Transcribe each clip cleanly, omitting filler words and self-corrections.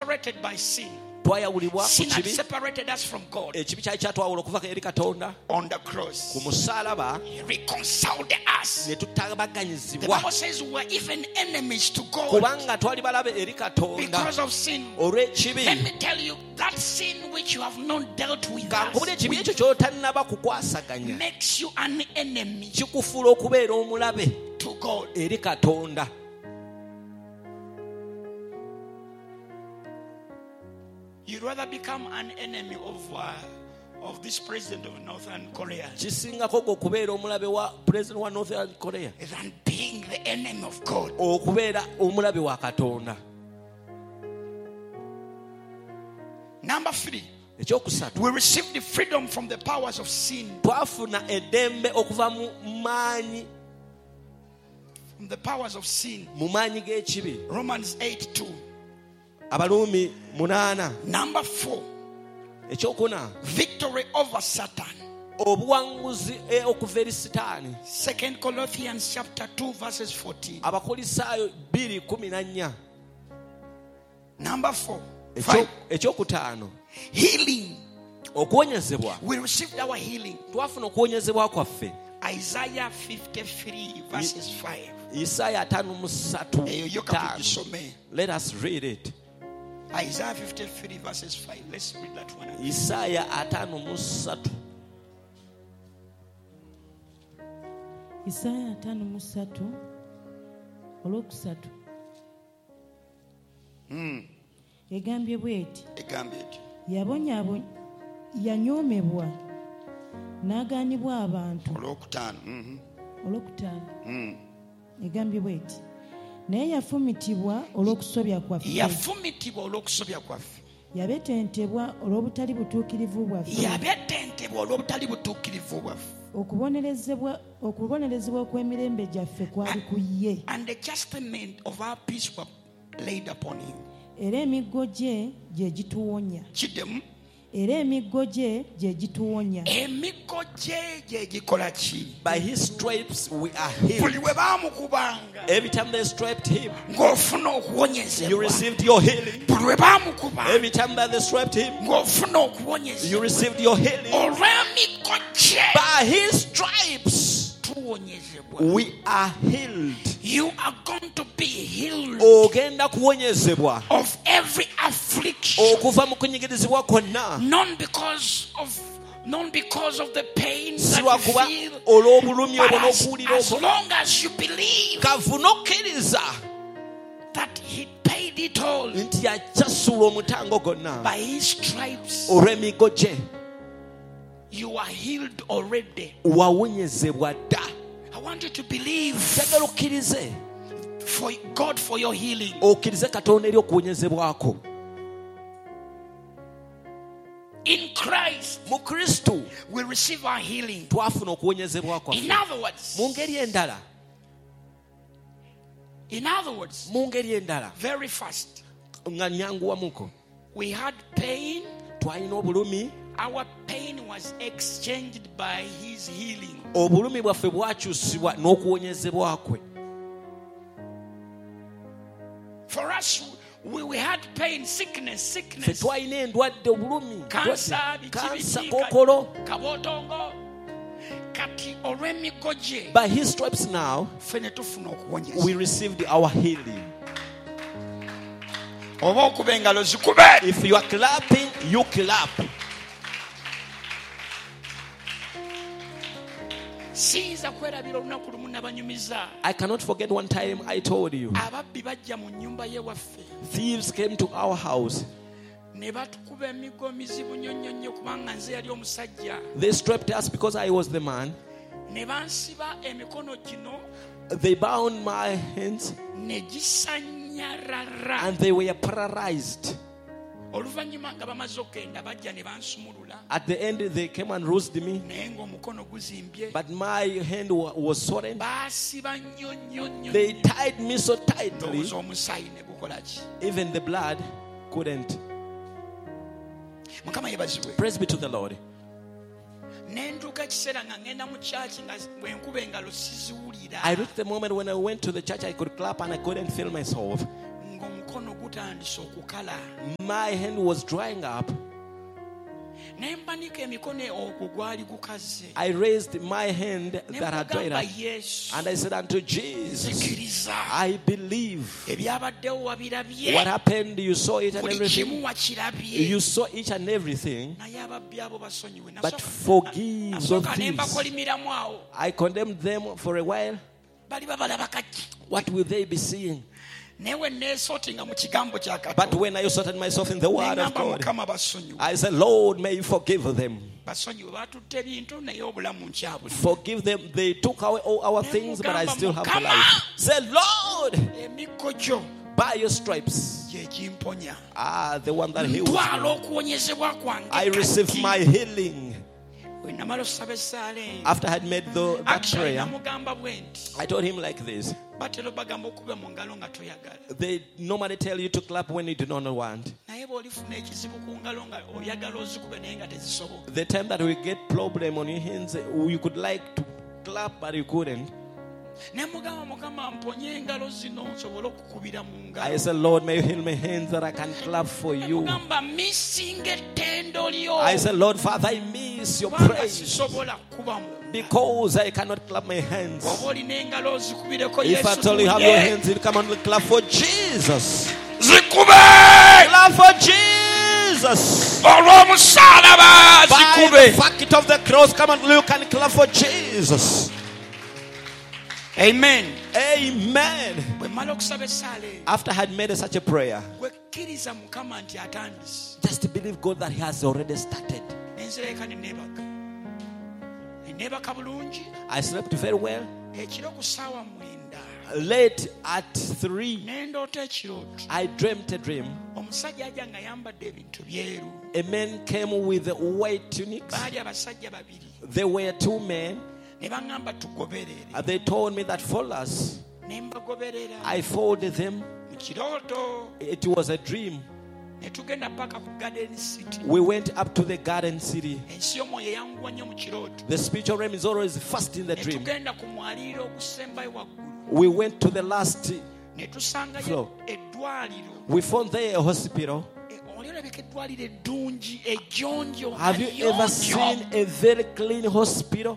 separated by sin. twayawulibwa ku Sin had kibi. separated us from God. Ekibi kyali kyatwawula okuva eri Katonda. On the cross, Ku musaalaba He reconciled us. ne The tutabaganyizibwa Bible says we were even enemies to God kubanga twali balabe eri Katonda because of sin. olw'ekibi. Let me tell you, that sin which you have not dealt with Kankubula us ekibi ekyo ky'otannaba kukwasaganya makes you an enemy kikufuula okubeera omulabe to God. eri Katonda. You'd rather become an enemy of this president of Northern Korea Kisingako gwe okubeera omulabe wa president wa Northern Korea than being the enemy of God. okubeera omulabe wa Katonda. Number 3, Ekyokusatu, we received the freedom from the powers of sin. twafuna eddembe okuva mu maanyi From the powers of sin. g'ekibi. Romans 8:2. Abaluumi 8. Number 4, Ekyokuna, victory over Satan. obuwanguzi okuva eri Sitaani. 2 Corinthians chapter 2 verses 14. Abakolisaayo 2:14. Number 4, 5, Ekyokutaano, healing. okuwonyezebwa. We received our healing. Twafuna okuwonyezebwa kwaffe. Isaiah 53 verses 5. Isaaya 53. Eyo yoka tugisome. Let us read it. Isaiah 53 verses 5. Let's read that one. Isaaya 53. Isaaya 53 olwokusatu. Egambye bw'eti, yanyoomebwa n'agaanibwa abantu. Olwokutaano. Egambye bw'eti, naye yafumitibwa olw'okusobya kwaffe. Yafumitibwa olw'okusobya kwaffe. Yabetentebwa olw'obutali butuukirivu bwaffe. Yabetentebwa olw'obutali butuukirivu bwaffe. Okubonerezebwa okw'emirembe gyaffe kwali ku ye. And the chastisement of our peace were laid upon him. Era emiggo gye gye gituwonya. Kiddemu. Era emiggo gye gye gituwonya. Emiggo gye gye gikola ki? By his stripes we are healed. Buli we baamukubanga Every time they striped him, ng'ofuna you okuwonyezebwa. received your healing. Buli we baamukubanga Every time that they striped him, ng'ofuna you okuwonyezebwa. received your healing. Olw'emiggo gye By his stripes tuwonyezebwa. we are healed. You are going to be healed Ogenda kuwonyezebwa of every affliction. okuva mu kunyigirizibwa kwonna. Not because of the pain Si that you lwakuba feel, olw'obulumi but obwo as n'okuwulira long as you believe kavuna okkiriza that he paid it all nti yakyasula omutango gwonna by his stripes, olw'emiggo gye you are healed already. wawonyezebwa dda. I want you to believe Njagala okkirize, for God for your healing. okkirize Katonda eri okuwonyezebwako. In Christ, Mu Kristo we receive our healing. twafuna okuwonyezebwa In kwaffe. other words, Mu ngeri endala, very fast, nga nnyanguwamuko, we had pain. twalina obulumi. Our pain was exchanged by his healing. Obulumi bwaffe bwakyusibwa n'okuwonyezebwa kwe. For us, we had pain, sickness. Ffe twalina endwadde, obulumi, Cancer, kansa, bichi, kookolo. kabotongo. Kati olw'emiggo gye By his stripes now ffe ne tufuna we okuwonyezebwa. received our healing. Oba okuba engalo zikube. If you are clapping, you clap. Siyinza kwerabira olunaku lumu nabanyumiza. I cannot forget one time I told you, Ababbi bajja mu nnyumba y'ewaffe thieves came to our house. ne batukuba emiggo mizibu nnyo kubanga nze yali omusajja. They stripped us because I was the man. Ne bansiba emikono gino They bound my hands ne gisanyarara. and they were paralyzed. Oluvannyuma nga bamaze okgenda bajja ne bansumulula. At the end, they came and roused me, Naye ng'omukono guzimbye. but my hand was swollen. Baasiba nnyo. They tied me so tightly, Ndowooza omusaayi ne gukola ki? even the blood couldn't. Mukama yebazibwe. Praise be to the Lord. Ne ntuuka ekiseera nga ngenda mu kyaki nga bwe nkuba engalo siziwulira. I reached the moment when I went to the church, I could clap and I couldn't feel myself. Ng'omukono gwatandise okukala My hand was drying up. ne mbanika emikono ogwo gwali gukaze I raised my hand ne that had dried mugamba up. Yesu And I said unto Jesus, nzikiriza I believe. ebyabaddewo wabirabye What happened? You saw it and buli everything. kimu wakirabye You saw each and everything. naye ababbi abo basonyiwe But forgive those nasooka ne thieves. mbakolimiramu awo I condemned them for a while. bali babalaba kaki What will they be seeing? naye we neesootinga mu kigambo kya But Katonda when I sorted myself in the word of neŋŋamba God, mukama basonyiwe I said, Lord, may you forgive them. basonyiwe batutte ebintu naye obulamu nkyabuli Forgive them. They took away all our things, but I still have the life. Say, Lord, emikko gyo by your stripes, gye gimponya the one that heals ntwala me. okuwonyezebwa kwange I received kati. my healing. Bwe namala osaba essaala eyo After I had made that actually prayer, namugamba bwe nti I told him like this. batera bagamba okuba mu ngalo nga toyagala They normally tell you to clap when you do not want. naye bw'olifuna ekizibu ku ngalo nga oyagala ozikube naye nga tezisoboka The time that we get problem on your hands, you could like to clap, but you couldn't. ne mugamba mukama mponye engalo zino nsobole okukubira mu I ngalo said, Lord, may you heal my hands that I can clap for you. mugamba misinga ettendo lyo I said, Lord, Father, I miss your kubanga praise sisobola kukuba mu because I cannot clap my hands. oba olina engalo ozikubireko If at all you have your hands, you come and clap for Jesus. zikube Clap for Jesus. olw'omusaalaba By zikube the fact of the cross, come and look and clap for Jesus. amen Amen. bwe mmala okusaba essaala eyo After I had made such a prayer, wekkiriza mukama nti atandise just to believe God that He has already started. nenzireka neneebaka bulungi I slept very well. ekiro ku ssaawa 9 Late at 3, nendoota ekirooto I dreamt a dream. omusajja ajja nga yambadde ebintu byeru A man came with white tunics. baali abasajja babiri There were two men. ne baŋŋamba tugoberere They told me that follow us. ne mbagoberera I followed them. mu kirooto It was a dream. ne tugenda paka ku Garden City We went up to the garden city. ensi y'omwoyo eyanguwa nnyo mu kirooto The spiritual realm is always first in the ne dream. tugenda ku mwaliiro ogusembayo waggulu We went to the last. ne tusangayo Floor. eddwaliro We found there a hospital. oli olabika eddwaliro eddungi ejjonjo Have you ever seen a very clean hospital?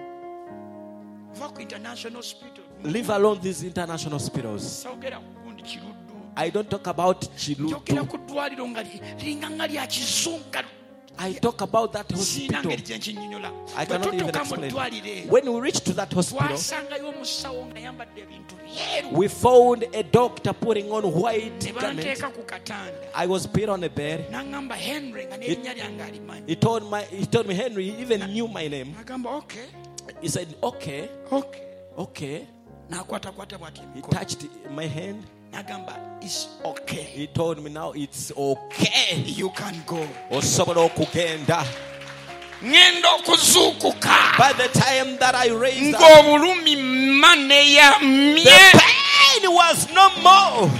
va ku international hospital Leave alone these international hospitals. sawogera ku gundi kiruddu I don't talk about njogera Chilutu. ku ddwaliro nga liringa nga lya kizunga I talk about that siina hospital. ngeri gye nkinyonnyola I bwe cannot even tutuuka mu explain. ddwaliro eyo When we reached to that hospital, twasangayo omusawo nga yambadde ebintu byeru we found a doctor putting on white ne garment. banteeka ku katanda I was put on a bed. n'aŋŋamba Henry nga n'erinnya lyange alimanyi He told me Henry, he even knew my name. agamba okay He said, okay, okay okay. n'akwatakwata bw'ati He emikono touched my hand. n'agamba is okay He told me now it's okay. you can go Osobola okugenda. ŋŋenda okuzuukuka By the time that I raised up, ng'obulumi maneyamye the pain was no more.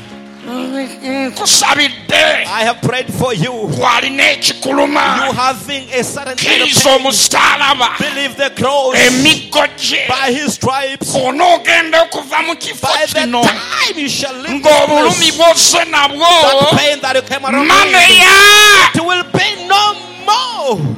nkusabidde I have prayed for you. gwalina ekikuluma You having a certain kind of kkiriza pain. omusaalaba Believe the cross. emiggo gye By his stripes. onoogenda okuva mu kifo By the kino time you shall leave ng'obulumi this place, bw'osse nabwo that pain that you came around with, maneya it will be no more.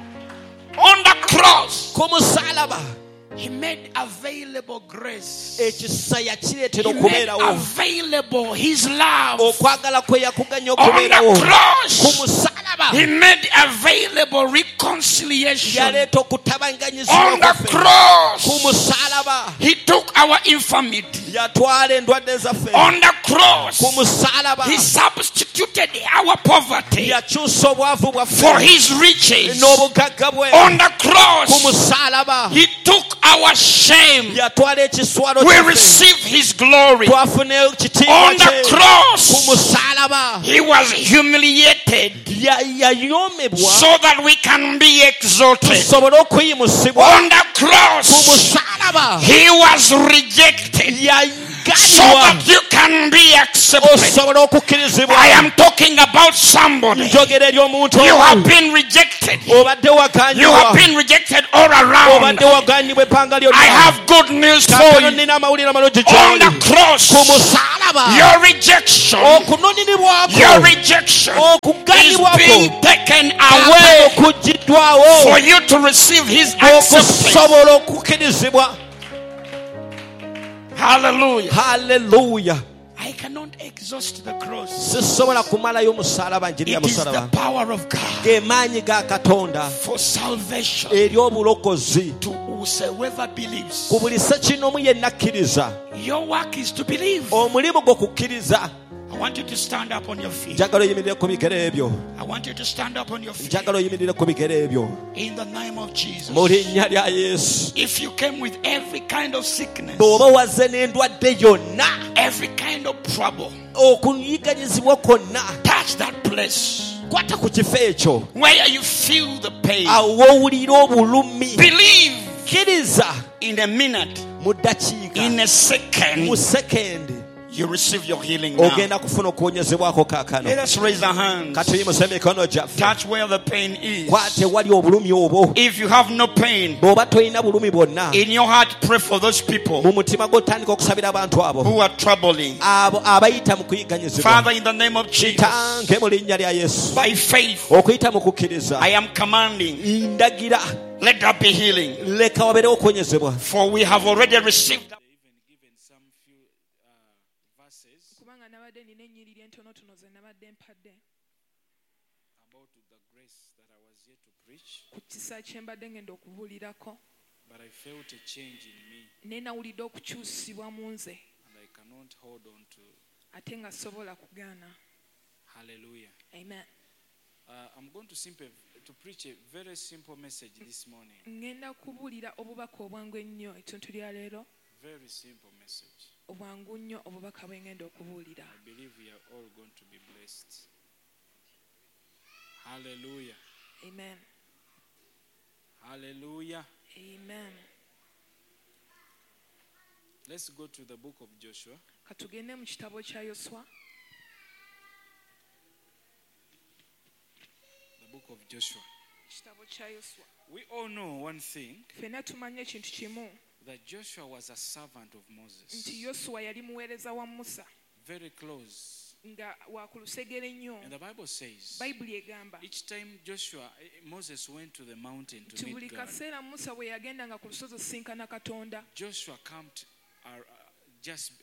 on the cross Kumusalaba. he made available grace Ekisaya kireetera he made okubeerawo. available his love Okwagala kwe yakuganya on okubeerawo. the cross Kumusalaba. he made available reconciliation Yaleeta okutabanganyizibwa on the kwaffe. cross Kumusalaba. he took our infirmity Yatwala endwadde zaffe. on the cross Kumusalaba. he substituted our poverty Yakyusa obwavu bwaffe for his riches n'obugagga bwe. on the cross Kumusalaba. he took our shame Yatwala ekiswalo we kyaffe. receive his glory Twafuna ekitiibwa on the kye. cross Kumusalaba. he was humiliated Yayoomebwa so that we can be exalted tusobole okuyimusibwa. on the cross Kumusalaba. he was rejected Yaganyulwa. so that you can be accepted. osobola okukkirizibwa. I am talking about somebody. Njogera eri omuntu You have been rejected. obadde You have waganyibwa. been rejected all around. obadde waganyibwa ebbanga I lyonna. have good news for Kaakano you. nina amawulire amalungi On gy'oli. the cross, Ku musaalaba your rejection, okunononebwako, your rejection is okuganyibwako being taken kaakano away kuggyiddwawo for you to receive His acceptance. okusobola okukkirizibwa. Hallelujah. Haleluya. I cannot exhaust the cross. sisobola kumalayo omusaalaba njiri ya It is the musaalaba. power of God ge maanyi ga Katonda for salvation eri obulokozi to whosoever believes. ku buli ssekinomu yenna akkiriza. Your work is to believe. omulimu gwe kukkiriza. I want you to stand up on your feet. njagala oyimirire ku bigere ebyo. I want you to stand up on your feet. njagala oyimirire ku bigere ebyo In the name of Jesus. mu linnya lya Yesu. If you came with every kind of sickness, bw'oba wazze n'endwadde yonna, every kind of trouble, okunyiganyizibwa kwonna, touch that place kwata ku kifo ekyo where you feel the pain. awo owulira obulumi. Believe kkiriza in a minute, mu ddakiika, in a mu second, sekendi you receive your healing now. ogenda kufuna okuwonyezebwako kaakano. Let us raise our hands. katuyimuse emikono gyaffe. Touch where the pain is. kwate wali obulumi obwo. If you have no pain bw'oba tolina bulumi bwonna, in your heart, pray for those people mu mutima gw'otandika okusabira abantu abo who are troubling. abo abayita mu kuyiganyizibwa. Father, in the name of Jesus, kitange mu linnya lya Yesu, by faith, okuyita mu kukkiriza, I am commanding, ndagira let there be healing. leka wabeerewo okuwonyezebwa. For we have already received. kubanga nabadde nina ennyiriri entonotono ze nabadde mpadde about the grace that I was yet to preach, ku kisa kye mbadde ngenda okubuulirako, but I felt a change in me naye nawulidde okukyusibwa mu nze and I cannot hold on to. ate nga sobola kugaana. Hallelujah. Amen. I'm going to preach a very simple message this morning. Ngenda kubuulira obubaka obwangu ennyo etuntu lya leero, Very simple message. obwangu nnyo obubaka bwe ngenda okubuulira. I believe we are all going to be blessed. Hallelujah. Amen. Hallelujah. Amen. Let's go to the book of Joshua. Katugende mu kitabo kya Yoswa. The book of Joshua. Kitabo kya Yoswa. We all know one thing, Ffenna tumanye ekintu kimu, that Joshua was a servant of Moses. nti Yoswa yali muweereza wa Musa, Very close. nga wa ku lusegere nnyo. And the Bible says, Bayibuli egamba each time Moses went to the mountain to nti meet buli God, kaseera Musa bwe yagendanga ku lusozi osinkana Katonda, Joshua camped just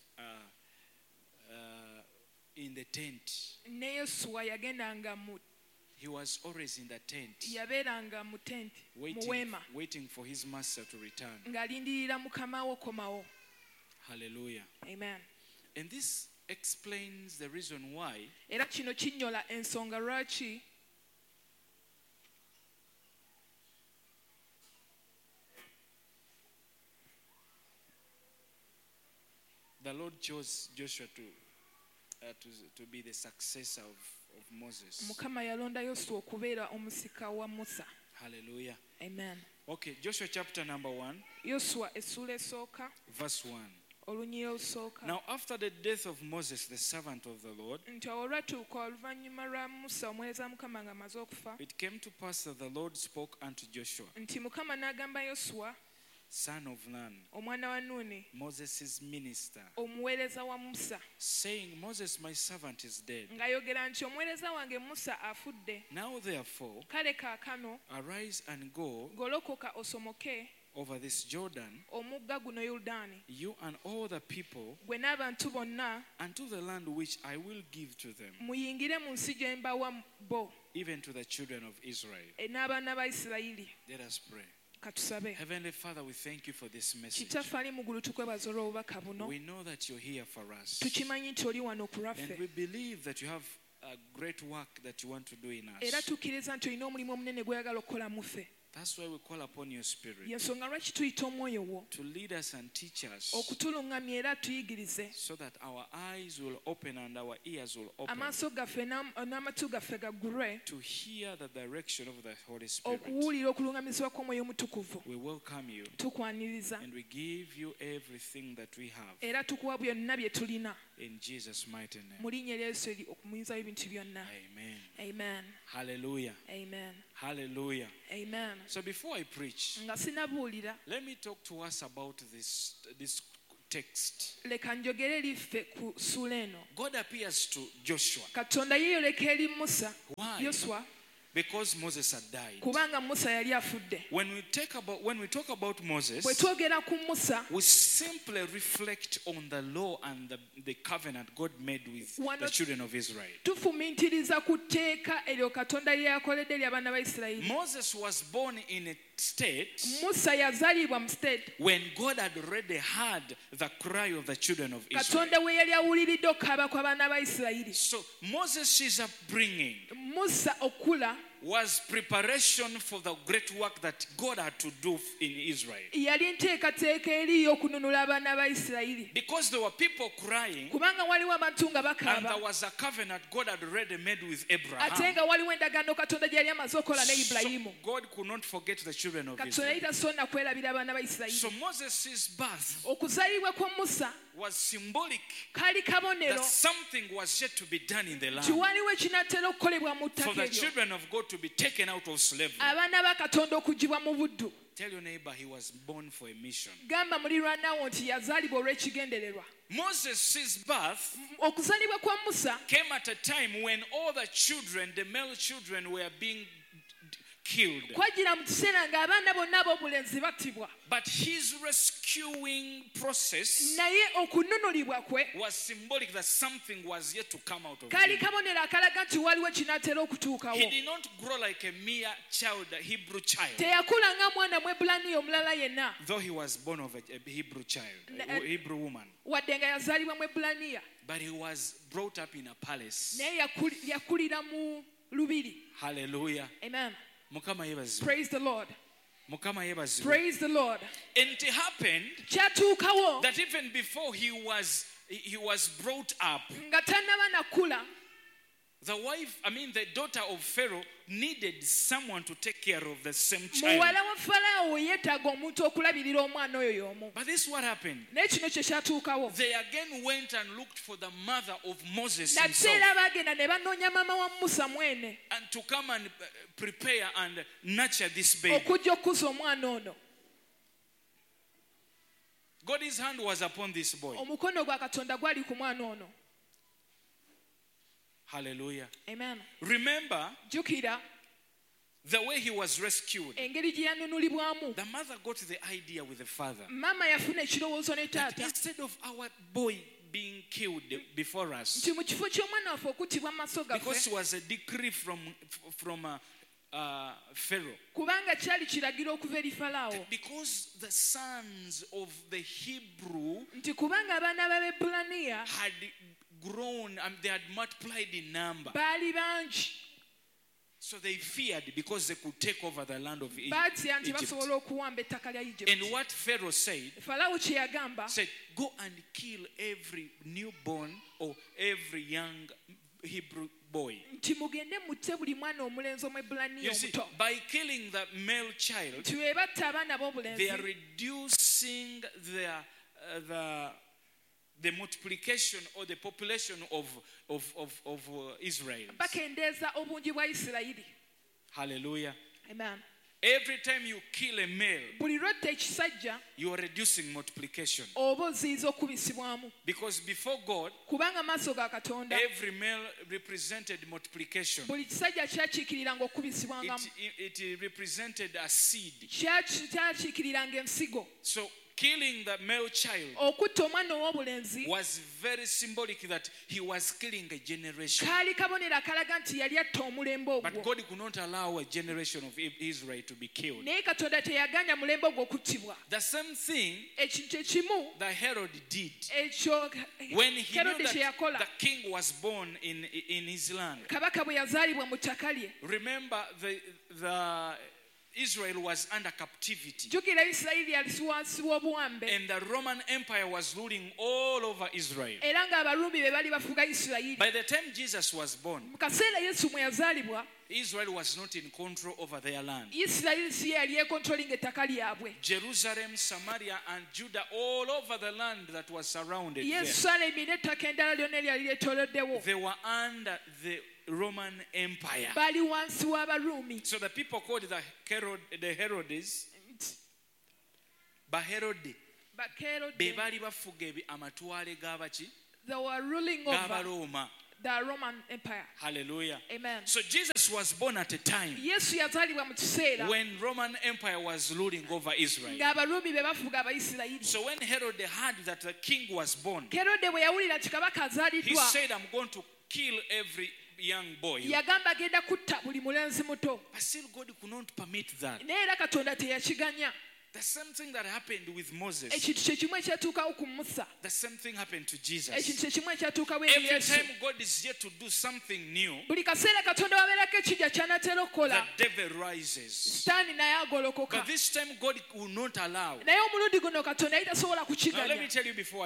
in the tent. ne Yoswa yagendanga He was always in the tent, yabeeranga mu tenti, mu weema, waiting for his master to return. ng'alindirira mukama we komawo. Hallelujah. Amen. And this explains the reason why Era kino kinyola ensonga lwaki the Lord chose Joshua to be the successor of Moses. Mukama yalonda Yoswa okubeera omusika wa Musa. Hallelujah. Amen. Okay, Joshua chapter number 1, Yoswa essula esooka, verse 1. olunyiri olusooka. Now after the death of Moses, the servant of the Lord, Nti olwatuuka oluvannyuma lwa Musa omuweereza Mukama ng'amaze okufa, it came to pass that the Lord spoke unto Joshua, nti Mukama n'agamba Yoswa, son of Nun, omwana wa Nuuni, Moses' minister, omuweereza wa Musa, saying, Moses my servant is dead. ng'ayogera nti omuweereza wange Musa afudde. Now therefore, Kale kaakano arise and go golokoka osomoke over this Jordan, omugga guno Yoludaani, you and all the people, gwe n'abantu bonna, unto the land which I will give to them, muyingire mu nsi gye mbawa bo, even to the children of Israel. n'abaana ba Isirayiri. Let us pray. Katusabe. Heavenly Father, we thank you for this message. Kitaffe ali mu ggulu tukwebaza olw'obubaka buno. We know that you're here for us. Tukimanyi nti oli wano ku And lwaffe. we believe that you have a great work that you want to do in Era us. tukkiriza nti olina omulimu omunene gw'oyagala okukola mu ffe. That's why we call upon your spirit yensonga lwaki tuyita omwoyo wo to lead us and teach us okutuluŋŋamya era tuyigirize so that our eyes will open and our ears will open amaaso gaffe n'amatu gaffe gaggulwe to hear the direction of the Holy Spirit. okuwulira okuluŋŋamizibwa kw'omwoyo omutukuvu. We welcome you Tukwaniriza and we give you everything that we have era tukuwa byonna bye tulina in Jesus' mighty name. mu linnya lya Yesu okumuyinza ebintu byonna. Amen. Amen. Hallelujah. Amen. Hallelujah. Amen. So before I preach, nga sinabuulira let me talk to us about this text. leka njogere eri ffe ku ssuula eno. God appears to Joshua. Katonda yeeyoleka eri Musa. Why? Yoswa Because Moses had died. kubanga Musa yali afudde. When we talk about Moses, bwe twogera ku Musa we simply reflect on the law and the covenant God made with the children of Israel. tufumiitiriza ku tteeka eryo Katonda lye yakoledde eri abaana ba Isirayiri. Moses was born in a state Musa yazaalibwa mu state when God had already heard the cry of the children of Israel. Katonda we yali awuliridde okukaaba kw'abaana ba Isirayiri. So Moses' upbringing Musa okula was preparation for the great work that God had to do in Israel. yali nteekateeka eri y'okununula abaana ba Isirayiri. Because there were people crying kubanga waliwo abantu nga and bakaaba there was a covenant God had already made with ate Abraham. nga waliwo endagaano Katonda gye yali amaze okukola ne So Ibulayimu. God could not forget the children of Katonda Israel. yali tasonna kwerabira abaana ba Isirayiri. So Moses' birth okuzaalibwa kwa Musa was symbolic kaali kabonero that something was yet to be done in the nti land waliwo ekinaatera okukolebwa mu for ttaka the eryo children of God to be taken out of slavery. abaana ba Katonda okugibwa mu buddu. Tell your neighbor he was born for a mission. Gamba muliraanwawo nti yazaalibwa olw'ekigendererwa. Moses' birth okuzaalibwa kwa Musa came at a time when all the children, the male children, were being killed. kwajira mu kiseera ng'abaana bonna ab'obulenzi battibwa. But his rescuing process naye okununulibwa kwe was symbolic that something was yet to come out of kaali him. kabonero akalaga nti waliwo ekinaatera He okutuukawo. did not grow like a mere child, a Hebrew child, teyakula nga mwana Mwebulaniya omulala yenna though he was born of a Hebrew child, a Hebrew woman. wadde nga yazaalibwa Mwebulaniya But he was brought up in a palace. naye yakulira mu lubiri. Hallelujah. Amen. Mukama yebazibwe. Praise the Lord. Mukama yebazibwe. Praise the Lord. And it happened kyatuukawo that even before he was brought up, nga tannaba nakula the daughter of Pharaoh needed someone to take care of the same child. muwala wa Falaawo yeetaaga omuntu okulabirira omwana oyo y'omu. But this is what happened. naye kino kye kyatuukawo. They again went and looked for the mother of Moses nate himself era baagenda ne banoonya maama wa Musa mwene and to come and prepare and nurture this baby. okujja okukuza omwana ono. God's hand was upon this boy. omukono gwa Katonda gwali ku mwana ono. Hallelujah. Amen. Remember jjukira the way he was rescued. engeri gye yanunulibwamu. The mother got the idea with the father. maama yafuna ekirowoozo ne That taata instead of our boy being killed before us, nti mu kifo ky'omwana waffe okuttibwa mu maaso because it gaffe was a decree from Pharaoh, kubanga kyali kiragiro okuva eri Falaawo because the sons of the Hebrew nti kubanga abaana b'Ebulaniya had grown and they had multiplied in number, baali bangi so they feared because they could take over the land of baatya nti Egypt. basobola okuwamba ettaka lya And Egypt. what Pharaoh said, Falaawo kye yagamba go and kill every newborn or every young Hebrew boy. nti mugende mutte buli mwana omulenzi Omwebbulaniya You see, omuto. by killing the male child, nti bwe batta abaana they are b'obulenzi reducing the multiplication or the population of Israel. bakendeeza obungi bwa Isirayiri. Hallelujah. Amen. Every time you kill a male, buli lwetta ekisajja you are reducing multiplication. oba oziyiza okubisibwamu Because before God, kubanga maaso ga Katonda every male represented multiplication. buli kisajja kyakiikiriranga okubisibwangamu. It represented a seed. kyakiikiriranga ensigo. So killing the male child okutta omwana ow'obulenzi was very symbolic that he was killing a generation. kaali kabonero akalaga nti yali atta omulembe But ogwo. God could not allow a generation of Israel to be killed. naye Katonda teyaganya mulembe ogwo okuttibwa. The same thing ekintu ekimu that Herod did ekyo when he knew Herode kye that yakola the king was born in his land. kabaka bwe yazaalibwa mu ttaka lye. Remember Israel was under captivity. jjukira isirayiri yali wansi w'obuwambe And the Roman Empire was ruling all over Israel. era ng'abaruumi be bali bafuga isirayiri. By the time Jesus was born, mu kaseera yesu mwe yazaalibwa Israel was not in control over their land. isirayiri si ye yali yekontrolinga ettaka lyabwe. Jerusalem, Samaria, and Judah, all over the land that was surrounded there, yerusalemi n'ettaka endala lyonna eryali lyetooloddewo they were under the Roman Empire. bali wansi w'abaruumi. So the people called the Herodes, Baherode, be Bakerode, baali bafuga amatwale g'abaki? they were ruling over G'Abaroma. the Roman Empire. Hallelujah. Amen. So Jesus was born at a time yesu yazaalibwa mu kiseera when Roman Empire was ruling over Israel. ng'abaruumi be bafuga abayisirayiri. So when Herod heard that the king was born, kerode bwe yawulira nti kabaka he azaaliddwa said, I'm going to kill every young boy. yagamba agenda kutta buli mulenzi muto But still God could not permit that. naye era katonda teyakiganya. The same thing that happened with Moses, ekintu kye kimu ekyatuukawo ku musa, the same thing happened to Jesus. ekintu kye kimu ekyatuukawo eri Every yesu. time God is yet to do something new, buli kaseera katonda wabeerako ekijja ky'anaatera the okukola devil rises. sitaani naye agolokoka. But this time God will not allow. naye omulundi guno katonda yali tasobola Now let me kukiganya. tell you before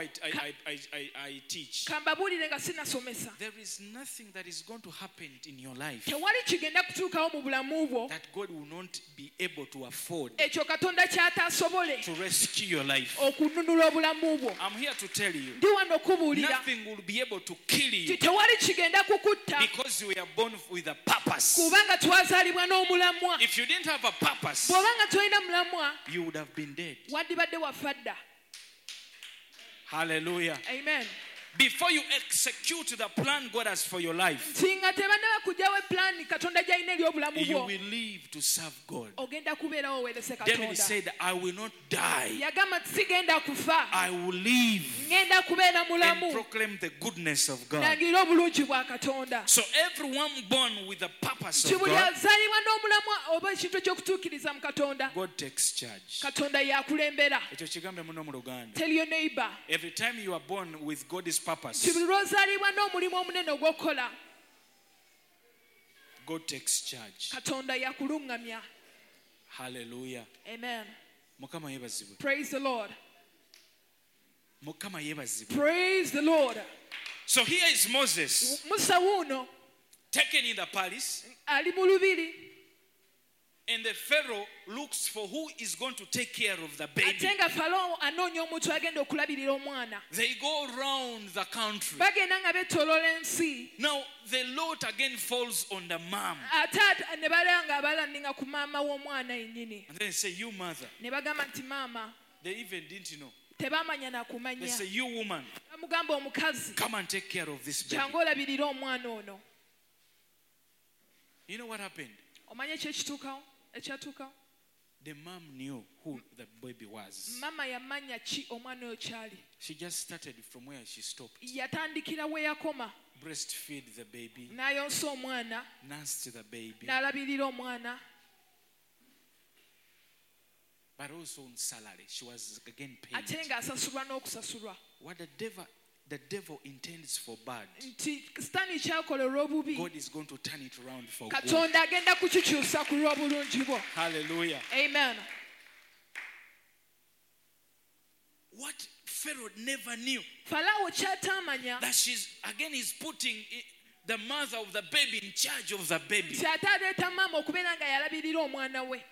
I teach. kambabuulire nga sinasomesa, There is nothing that is going to happen in your life tewali kigenda kutuukawo mu bulamu bwo that God will not be able to afford ekyo katonda ky'ataasobole to rescue your life. okununula obulamu bwo. I'm here to tell you, ndi wano okubuulira nothing will be able to kill nti you tewali kigenda kukutta because you were born with a purpose. kubanga twazaalibwa n'omulamwa. If you didn't have a purpose, bw'obanga tolina mulamwa you would have been dead. wandibadde wafa dda. Hallelujah. Amen. Before you execute the plan God has for your life, nti nga tebannaba kugyawo epulaani katonda gy'alina eri obulamu you bwo, will live to serve God. ogenda kubeerawo oweerese David katonda. said, I will not die. yagamba nti sigenda kufa, I will live ngenda kubeera and mulamu proclaim the goodness of God. nangire obulungi bwa katonda. So everyone born with the purpose nti of buli God, azaalibwa n'omulamwa oba ekintu eky'okutuukiriza mu katonda, God takes charge. katonda yakulembera. Ekyo kigambe muno mu Luganda. Tell your neighbor, Every time you are born with God's nti purpose, buli lw'ozaalibwa n'omulimu omunene ogw'okukola, God takes charge. katonda yakuluŋŋamya. Hallelujah. Amen. Mukama yebazibwe. Praise the Lord. Mukama yebazibwe. Praise the Lord. So here is Moses musa wuuno taken in the palace, ali mu lubiri, and the Pharaoh looks for who is going to take care of the ate baby. nga falo anoonya omuntu agenda okulabirira omwana. They go around the country. bagenda nga beetooloola ensi, Now the load again falls on the mom. ate ne balaba nga abalandinga ku maama w'omwana yennyini. And then they say, you mother. Ne bagamba nti maama, They even didn't know. tebaamanya They nakumanya. say, you woman, bamugamba omukazi, come and take care of this baby. kyangu olabirire omwana ono. You know what happened? Omanye ekyatuukawo? The mom knew who the baby was. Maama yamanya ki omwana oyo kyali. She just started from where she stopped. Yatandikira we yakoma, Breastfeed the baby, n'ayonsa omwana, nursed the baby, n'alabirira omwana, but also on salary. She was again ate paid. ng'asasulwa n'okusasulwa. What the devil intends for bad, Nti sitaani kyakola olw'obubi, God is going to turn it around for good. katonda agenda kukikyusa ku lw'obulungi bwo. Hallelujah. Amen. What Pharaoh never knew, Falaawo ky'ataamanya that he's putting the mother of the baby in charge of the baby. nti ate aleeta maama okubeera nga yalabirira omwana we.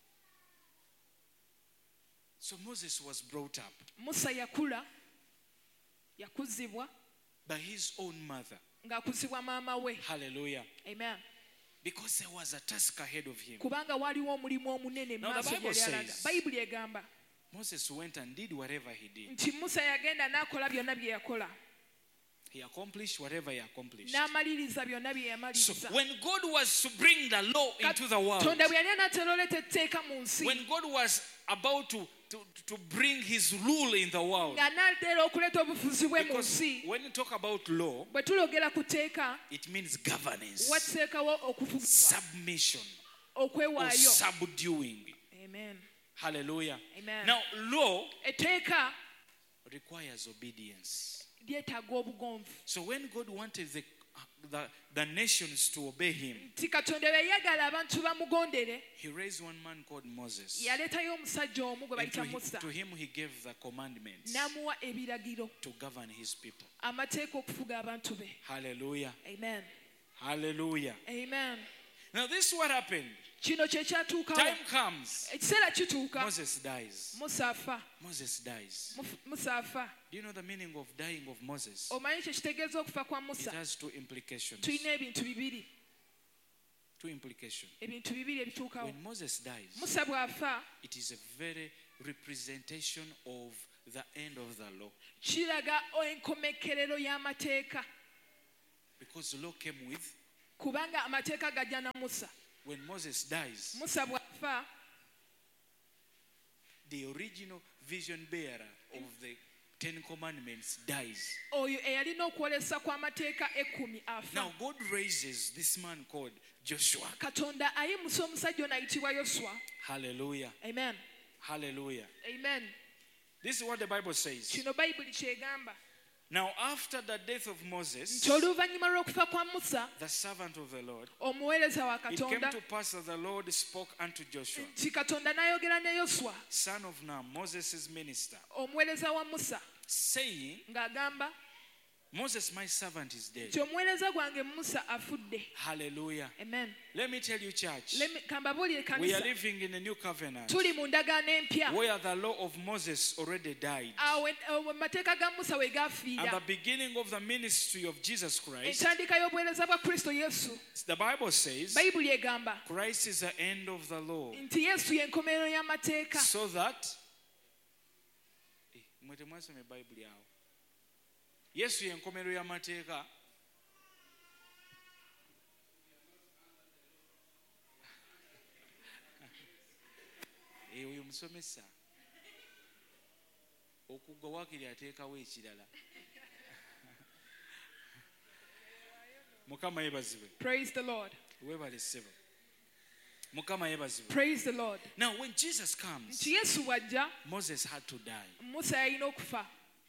So Moses was brought up Musa yakuzibwa by his own mother. ng'akuzibwa maama we. Hallelujah. Amen. Because there was a task ahead of him. Kubanga waliwo omulimu omunene Now the maaso Bible gye yali alaga. says- Bayibuli egamba Moses went and did whatever he did. nti Musa yagenda n'akola byonna bye yakola, He accomplished whatever he accomplished. n'amaliriza byonna bye So yamaliriza. when God was to bring the law into the world, Katonda bwe yali anaatera oleeta etteeka mu nsi, when God was about to bring his rule in the world, ng'anaatera okuleeta obufuzi bwe mu because nsi, when you talk about law, bwe tulogera ku tteeka, it means governance, wateekawo okufugibwa, submission, or okwewaayo. subduing. Amen. Hallelujah. Amen. Now, law Etteeka requires obedience. lyetaaga obugonvu. So when God wanted the the nations to obey him, nti katonda bwe yagala abantu bamugondere he raised one man called Moses. yaleetayo omusajja omu gwe And bayita musa to him he gave the commandments n'amuwa ebiragiro to govern his people. amateeka okufuga abantu be. Hallelujah. Amen. Hallelujah. Amen. Now this is what happened. Kino kye kyatuukawo. Time comes. Ekiseera kituuka Moses dies. musa afa. Moses dies. Musa afa. Do you know the meaning of dying of Moses? omanyi kye kitegeeza okufa kwa It musa? has two implications. tulina ebintu bibiri. Two implications. ebintu bibiri ebituukawo. When Moses dies, musa bw'afa it is a very representation of the end of the law. kiraga enkomekerero y'amateeka Because the law came with, kubanga amateeka gajja na musa. when Moses dies, musa bw'afa the original vision bearer of the Ten Commandments dies. oyo eyalina okwolesa kw'amateeka 10 afa. Now God raises this man called Joshua. katonda ayimusa omusajja ono ayitibwa yoswa. Hallelujah. Amen. Hallelujah. Amen. This is what the Bible says. kino bayibuli kyegamba Now after the death of Moses, nti oluvannyuma lw'okufa kwa musa the servant of the Lord, omuweereza wa it came katonda to pass that the Lord spoke unto Joshua, nti katonda n'ayogera ne yoswa son of Nun, Moses' minister, omuweereza wa musa saying, ng'agamba Moses, my servant, is dead. nti omuweereza gwange musa afudde. Hallelujah. Amen. Let me tell you, church, kambabuulire we are kanisa living in a new covenant tuli mu ndagaano empya where the law of Moses already died. awo amateeka ga musa we At gaafiira. the beginning of the ministry of Jesus Christ, entandika y'obuweereza bwa kristo yesu the Bible says bayibuli egamba Christ is the end of the law. nti yesu y'enkomerero y'amateeka. So that mwe temwasoma ebayibuli awo. Yesu y'enkomerero y'amateeka. Oyo musomesa okuggwa waakiri ateekawo ekirala. Mukama yebazibwe. Praise the Lord. Weebale ssebo. Mukama yebazibwe. Praise the Lord. Now when Jesus comes, nti yesu bw'ajja Moses had to die. musa yalina okufa.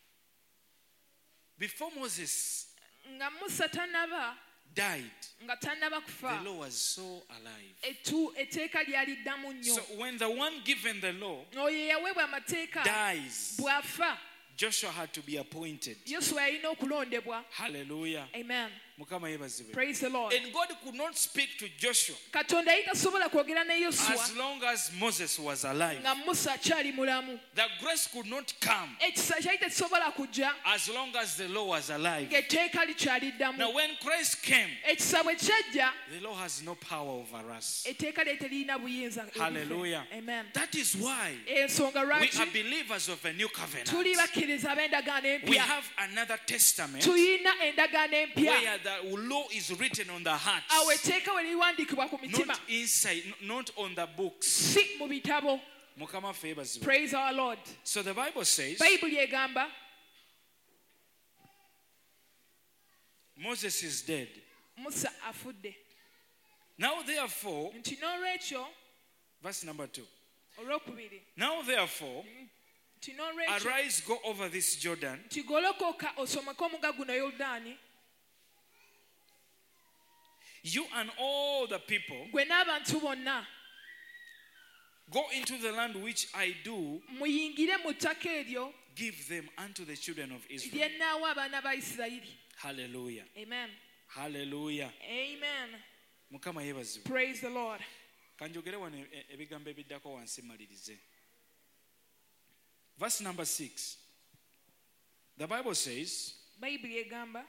Before Moses nga musa tannaba died, nga tannaba the kufa law was so alive. etteeka lyali ddamu nnyo. So when the one given the law oyo eyaweebwa amateeka dies, bw'afa Joshua had to be appointed. yoswa yalina okulondebwa. Hallelujah. Amen. Mukama yebazibwe. Praise the Lord. And God could not speak to Joshua katonda yali tasobola kwogera ne as yoswa long as Moses was alive. nga musa akyali mulamu. The grace could not come ekisa kyali tekisobola kujja as long as the law was alive. ng'etteeka likyali Now ddamu. when Christ came, ekisa bwe kyajja the law has no power over us. etteeka lye teririna buyinza. Hallelujah. Amen. That is why ensonga we lwaki are believers of a new covenant. tuli bakkiriza ab'endagaano We empya. have another testament tulina endagaano empya where the law is written on the heart, awo etteeka we liwandiikibwa ku mitima not inside, not on the books. si mu bitabo. Mukama ffe yebazibwe. Praise our Lord. So the Bible says bayibuli egamba Moses is dead. musa afudde. Now therefore, nti n'olwekyo verse number 2. olwokubiri Now therefore, nti n'olwekyo arise, go over this Jordan, nti golokoka osomeko omugga guno yoludaani you and all the people, gwe n'abantu bonna go into the land which I do muyingire mu ttaka eryo give them unto the children of Israel. lye nnaawa abaana ba isirayiri. Hallelujah. Amen. Hallelujah. Amen. Mukama yebazibwe. Praise the Lord. Kanjogere wano ebigambo ebiddako wansi malirize. Verse number 6. The Bible says, bayibuli egamba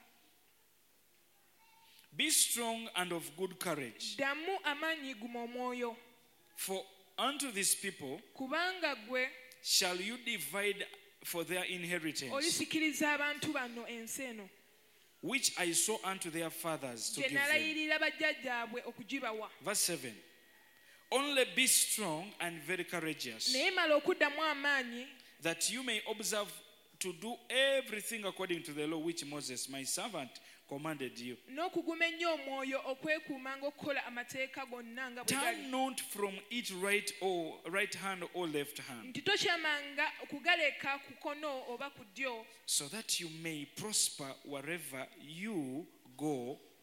be strong and of good courage, ddamu amaanyi guma omwoyo for unto these people kubanga gwe shall you divide for their inheritance, olisikiriza abantu bano ensi eno which I saw unto their fathers to gye give them. nalayirira bajjajjaabwe okugibawa. Verse 7. Only be strong and very courageous, naye mala okuddamu amaanyi that you may observe to do everything according to the law which Moses, my servant, commanded you. n'okuguma ennyo omwoyo okwekuumanga okukola amateeka gonna nga bwe gali. Turn not from it right hand or left hand, nti tokyamanga okugaleka ku kono oba ku ddyo so that you may prosper wherever you go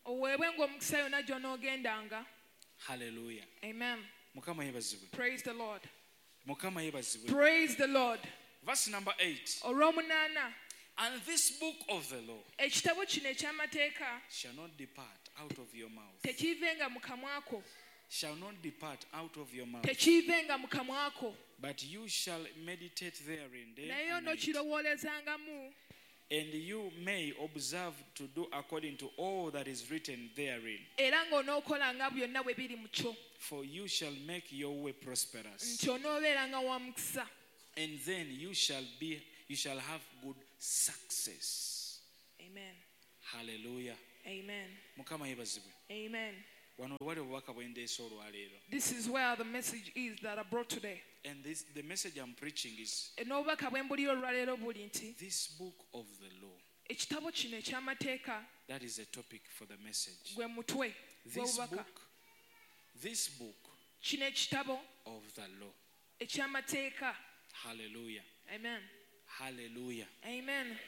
oweebwenga omukisa yonna gy'onoogendanga. Hallelujah. Amen. Mukama yebazibwe. Praise the Lord. Mukama yebazibwe. Praise the Lord. Verse number 8. Olw'omunaana, And this book of the law ekitabo kino eky'amateeka shall not depart out of your mouth. tekiivenga mu kamwa ko, Shall not depart out of your mouth. tekiivenga mu kamwa ko, But you shall meditate therein day naye and night. onookirowoolezangamu, And you may observe to do according to all that is written therein. era ng'onookolanga byonna bwe biri mu kyo, For you shall make your way prosperous. nti onoobeeranga wa mukisa, And then you shall have good success. Amen. Hallelujah. Amen. Mukama yebazibwe. Amen. Wano wali obubaka bwe ndeese olwaleero. This is where the message is that I brought today. And the message I'm preaching is N'obubaka bwe mbulira olwaleero buli nti this book of the law. ekitabo kino eky'amateeka That is a topic for the message. gwe mutwe gw'obubaka. This book Kino ekitabo of the law. eky'amateeka. Hallelujah. Amen. Hallelujah. Amen.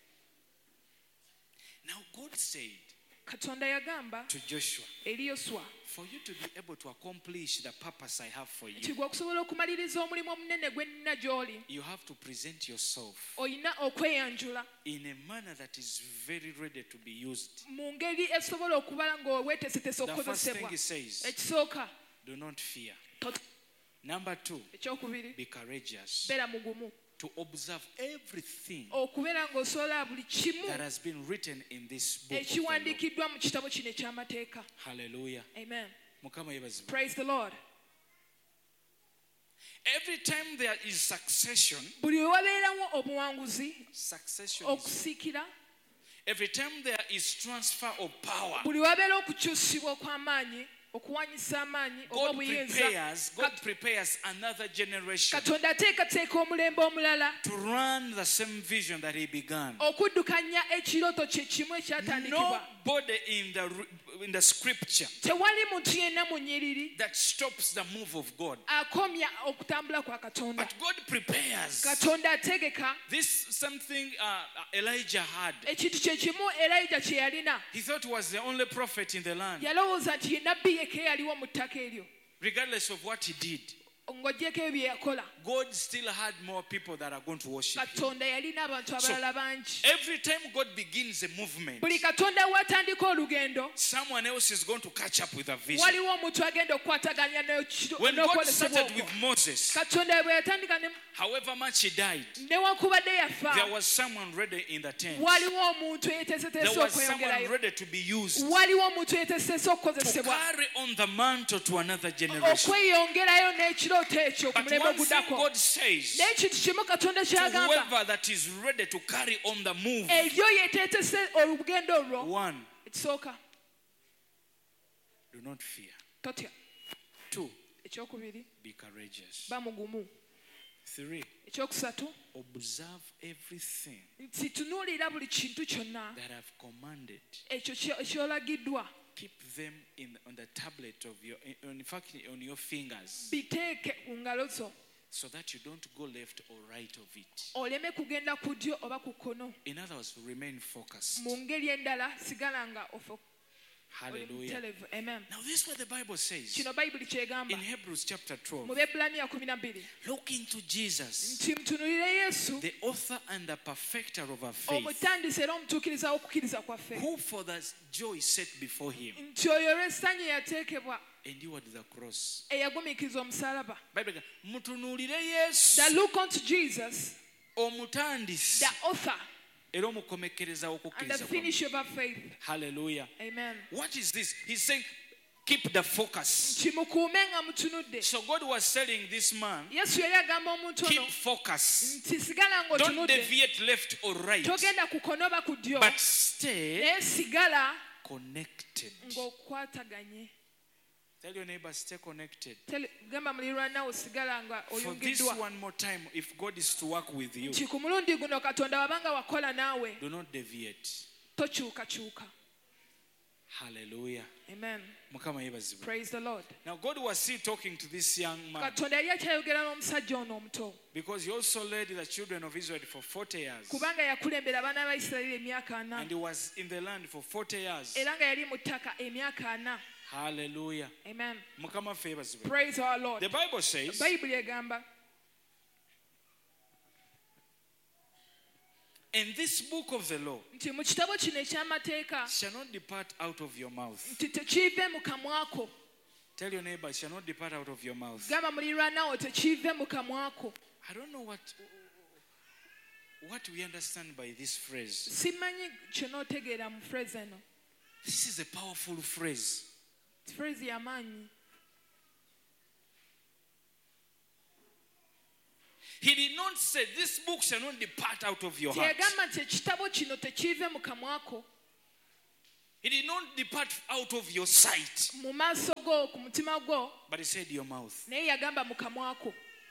Now God said Katonda yagamba to Joshua, eri Yoswa for you to be able to accomplish the purpose I have for nti you, gwe okusobola okumaliriza omulimu omunene gwe nnina gy'oli, you have to present yourself olina okweyanjula in a manner that is very ready to be used. mu ngeri esobola okuba ng'oweeteesetese The first thing okukozesebwa. he says, Ekisooka, do not fear. tot- Number 2, ekyokubiri, be courageous beera mugumu, to observe everything okubeera ng'osobola buli kimu that has been written in this book of the law. ekiwandiikiddwa mu kitabo kino eky'amateeka. Hallelujah. Amen. Mukama yebazibwe. Praise the Lord. Every time there is succession, Buli we wabeerawo obuwanguzi, succession is, okusiikira, every time there is transfer of power, buli wabeera okukyusibwa okw'amaanyi, okuwanyisa amaanyi oba obuyinza, God prepares another generation Katonda ateekateeka omulembe omulala to run the same vision that he began. okuddukanya ekirooto kye kimu ekyatandikibwa. Nobody in the scripture Tewali muntu yenna mu nnyiriri that stops the move of God. akomya okutambula kwa Katonda. But God prepares. Katonda ategeka This something Elijah had. ekintu kye kimu Elijah kye yalina. He thought he was the only prophet in the land. Yalowooza nti ye nabbi yekka yaliwo mu ttaka eryo. Regardless of what he did, Ng'oggyeko ebyo bye yakola, God still had more people that are going to worship him. Katonda yalina abantu abalala bangi. Every time God begins a movement, Buli Katonda w'atandika olugendo, someone else is going to catch up with a vision. waliwo omuntu agenda okukwataganya When God n'okwolesebwa started okwo. with Moses, Katonda bwe yatandika however much he died, newankubadde yafa, there was someone ready in the tent. waliwo omuntu There eyeeteeseteese was someone okweyongerayo. ready to be used Waliwo omuntu eyeeteeseteese to okukozesebwa carry on the mantle to another generation. okweyongerayo n'ekirooto ekyo ku But mulembe one thing oguddako. God says Naye ekintu kimu Katonda to ky'agamba, whoever that is ready to carry on the move, ebyo yeeteetese olugendo olwo. one, Ekisooka, do not fear. totya. 2, Ekyokubiri, be courageous. ba mugumu. 3, Ekyokusatu, observe everything nti tunuulira buli kintu kyonna that I've commanded. ekyo ky'olagiddwa, Keep them on the tablet of your, in fact, on your fingers, biteeke ku ngalo zo so that you don't go left or right of it. oleme kugenda ku ddyo oba ku kkono. In other words, remain focused. Mu ngeri endala sigala nga oli Hallelujah. mutelevu. Amen. Now, this is what the Bible says Kino Bayibuli kyegamba in Hebrews chapter 12. mu Byebbulaniya 12 Look into Jesus, nti mutunulire Yesu, the author and the perfecter of our faith, omutandisi era omutuukiriza w'okukkiriza kwaffe, who for the joy set before him nti oyo olw'essanyu eyateekebwa endured the cross. eyagumiikiriza omusalaba. Bible, mutunuulire Yesu, That look unto Jesus, omutandisi the author era omukomekereza and the w'okukkiriza kwammwe. finisher of our faith. Hallelujah. Amen. What is this? He's saying, keep the focus. Nti mukuume nga mutunudde. So God was telling this man, Yesu yali agamba omuntu keep ono focus. nti sigala Don't ng'otunudde, deviate left or right, togenda ku kkono oba ku ddyo, but stay naye sigala connected. ng'okwataganye. Tell your neighbor, stay connected. Gamba muliraanwa sigala nga For this oyungiddwa. one more time, if God is to work with you, Nti ku mulundi guno Katonda wabanga wakola naawe, do not deviate. tokyukakyuka. Hallelujah. Amen. Mukama yebazibwe. Praise the Lord. Now God was still talking to this young man Katonda yali akyayogera n'omusajja ono omuto because he also led the children of Israel for 40 years. kubanga yakulembera abaana ba Isirayiri emyaka 4 And he was in the land for 40 years. era nga yali mu ttaka emyaka 4. Hallelujah. Amen. Mukama ffe yebazibwe. Praise our Lord. The Bible says, Bayibuli egamba and this book of the law nti mu kitabo kino eky'amateeka shall not depart out of your mouth. nti tekiive mu kamwako. Tell your neighbor, it shall not depart out of your mouth. Gamba muliraanwawo tekiive mu kamwako. I don't know what we understand by this phrase. Simanyi kyonootegeera mu phrase eno. This is a powerful phrase. Phrase y'amaanyi. He did not say this book shall not depart out of your heart. Teyagamba nti ekitabo kino tekiive mu kamwako. He did not depart out of your sight. Mu maaso go, ku mutima gwo, But he said your mouth. naye yagamba mu kamwako.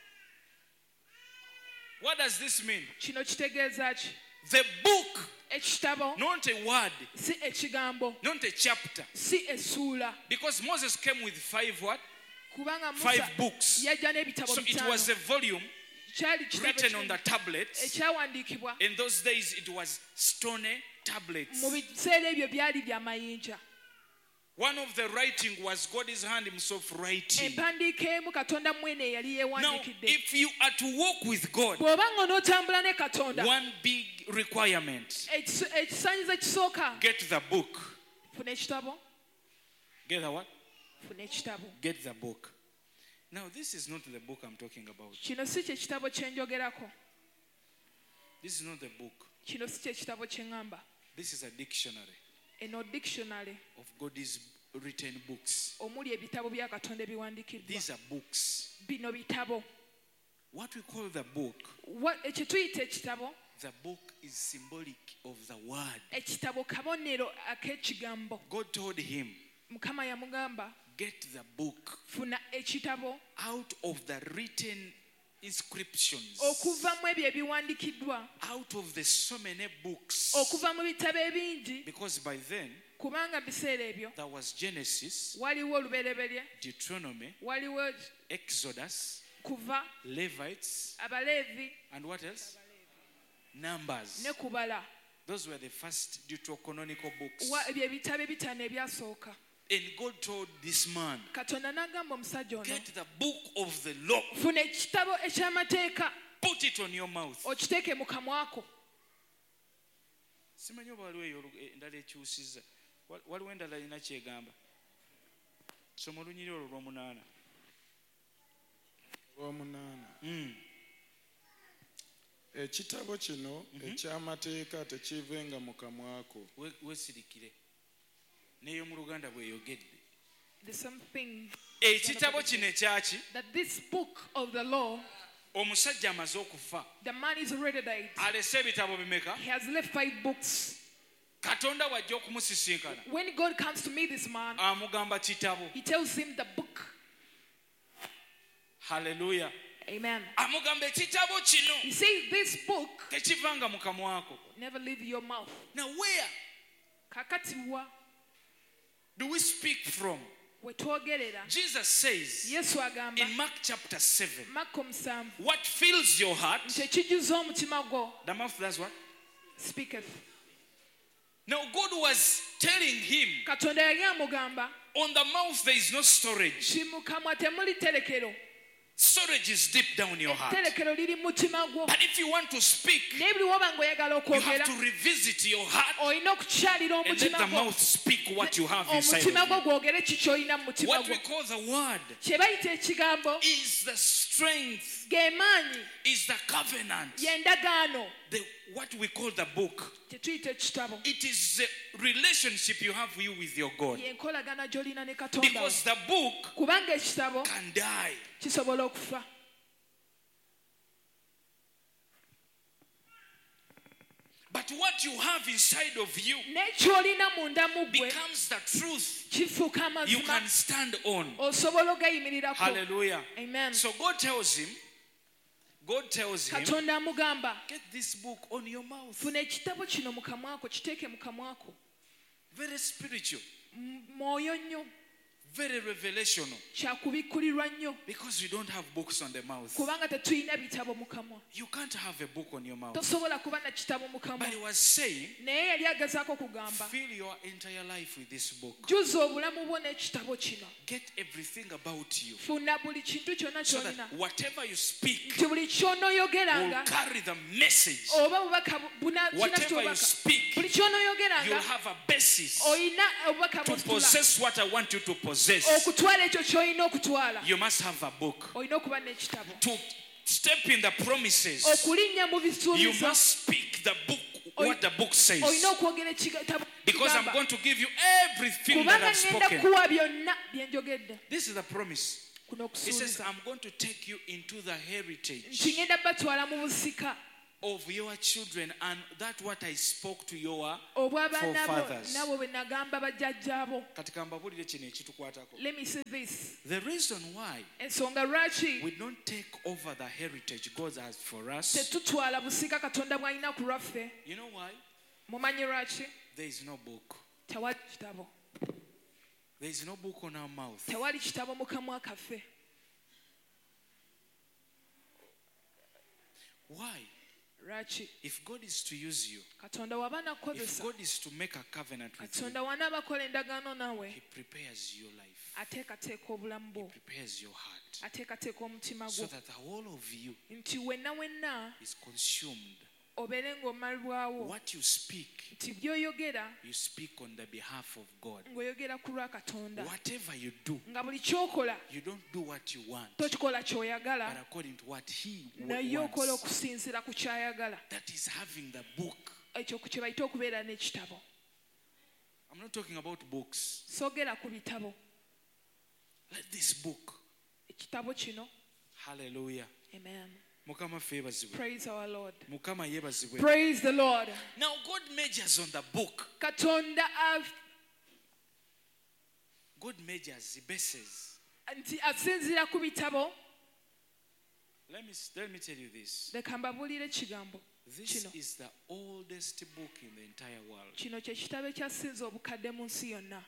What does this mean? Kino kitegeeza ki? The book, Ekitabo not a word, si ekigambo, not a chapter. si essuula. Because Moses came with five Kubanga Musa five books. yajja n'ebitabo So it was bitaano. a volume Kyali kitabo written on the kinene tablets. ekyawandiikibwa. In those days it was stone tablets. Mu biseera ebyo byali bya mayinja. One of the writing was God's hand himself writing. Empandiika emu Katonda mwene yali Now, yeewandiikidde. if you are to walk with God, Bw'oba ng'onootambula ne Katonda, one big requirement, ekisaanyizo ekisooka, get the book. funa ekitabo, Get the what? funa ekitabo. Get the book. Now, this is not the book I'm talking about. Kino si kye kitabo kye njogerako. This is not the book. Kino si kye kitabo kye ŋŋamba. This is a dictionary Eno dictionary of God's written books. omuli ebitabo bya Katonda ebiwandiikiddwa. These are books. Bino bitabo. What we call the book, Kye tuyita ekitabo, the book is symbolic of the word. ekitabo kabonero ak'ekigambo. God told him, Mukama yamugamba, get the book funa ekitabo out of the written inscriptions, okuva mu ebyo ebiwandiikiddwa, out of the so many books. okuva mu bitabo ebingi, Because by then, kubanga biseera ebyo there was Genesis, waliwo olubereberye, Deuteronomy, waliwo Exodus, kuva, Levites, Abaleevi and what else? Numbers. ne kubala. Those were the first deuterocanonical books. Bye bitabo ebitaano ebyasooka. And God told this man, Katonda n'agamba omusajja ono, get the book of the law, funa ekitabo eky'amateeka put it on your mouth. okiteeke mu kamwako. Simanyi oba waliwo eyo endala ekyusiza. Waliwo endala erina kyegamba. Soma olunyiri olwo lw'omunaana. Ekitabo kino eky'amateeka tekiivenga mu kamwako. Weesirikire. N'eyo mu Luganda bw'eyogedde. The same thing Ekitabo kino ekyaki? that this book of the law, Omusajja amaze okufa. the man is already died. Alese ebitabo bimeka? He has left 5 books. Katonda wajja okumusisinkana. When God comes to meet this man, Amugamba kitabo. he tells him the book. Hallelujah. Amen. Amugamba ekitabo kino He says this book tekivanga mu kamwako. never leave your mouth. Now where Kakati wa do we speak from? wetwogerera. Jesus says Yesu agamba in Mark chapter 7, Marko 7 what fills your heart, nti ekijuza omutima gwo the mouth does what? speaketh. Now God was telling him, Katonda yali amugamba on the mouth there is no storage. ti mu kamwa temuli terekero. Storage is deep down your heart. Etterekero liri mu mutima gwo. But if you want to speak, Naye buli woba ng'oyagala you have okwogera, to revisit your heart olina okukyalira and let omutima the gwo. mouth speak what you have inside Omutima of gwo you. gwogere ki ky'olina mu mutima What gwo. we call the word Kye bayita ekigambo is the strength, ge maanyi, is the covenant. y'endagaano. What we call the book. Tetuyita ekitabo. It is the relationship you have with your God. Y'enkolagana gy'olina ne Katonda. Because the book Kubanga ekitabo can die. kisobola okufa. But what you have inside of you N'ekyolina munda mu gwe becomes the truth kifuuka you amazima. can stand on. Osobola ogayimirirako. Hallelujah. Amen. So God tells him, Katonda amugamba, get this book on your mouth. funa ekitabo kino mu kamwako, kiteeke mu kamwako. Very spiritual. mwoyo nnyo, very revelational, kyakubikkulirwa nnyo, because we don't have books on the mouth. kubanga tetulina bitabo mu kamwa. You can't have a book on your mouth. Tosobola kuba na kitabo mu kamwa. But he was saying, Naye yali agezaako kugamba, fill your entire life with this book. jjuza obulamu bwo n'ekitabo kino. Get everything about you, Funa buli kintu kyonna so ky'olina. that whatever you speak Nti buli ky'onooyogeranga, will carry the message. oba bubaka Whatever you speak, buli ky'onooyogeranga, you'll have a basis olina obubaka to bw'ositula. possess what I want you to possess. Okutwala ekyo ky'olina okutwala. You must have a book. Olina okuba n'ekitabo. To step in the promises, Okulinnya mu you bisuubizo, must speak the book, what the book says. olina okwogera ekitabo. Because I'm going to give you everything that Kubanga I've ngenda spoken. kuwa byonna bye njogedde. This is the promise. Kuno He says, okusuubiza. I'm going to take you into the heritage Nti ngenda batwala mu busika of your children, and that what I spoke to your obw'abaana bo forefathers. nabo bwe nagamba bajjajjaabo. Katika mbabulire kino ekitukwatako. Let me say this. The reason why Ensonga lwaki we don't take over the heritage God has for us, tetutwala busika Katonda bw'alina ku lwaffe, you know why? mumanyi lwaki? There is no book. Tewali kitabo. There is no book on our mouth. Tewali kitabo mu kamwa kaffe. Why? Lwaki? If God is to use you, Katonda waba if nakukozesa, God is to make a covenant with you, Katonda wanaaba akola endagaano naawe, He prepares your life, ateekateeka obulamu bwo, prepares your heart, ateekateeka omutima so gwo, that the whole of you nti wenna is consumed. obeere ng'omalibwawo, What you speak, nti by'oyogera you speak on the behalf of God. ng'oyogera ku lwa Katonda, Whatever you do, nga buli ky'okola you don't do what you want, tokikola but ky'oyagala, according to what He naye okola wants. okusinziira ku ky'ayagala. That is having the book. Ekyo kye bayita okubeera n'ekitabo. I'm not talking about books. Soogera ku bitabo. Let this book. Ekitabo kino, Hallelujah. amen. Mukama feyebazibwe. Praise our Lord. Mukama yebazibwe. Praise the Lord. Now God measures on the book. Katonda God measures, He bases. nti asinziira ku bitabo. Let me tell you this. Leka mbabuulire ekigambo This kino. is the oldest book in the entire world. Kino kye kitabo ekyasinze obukadde mu nsi yonna.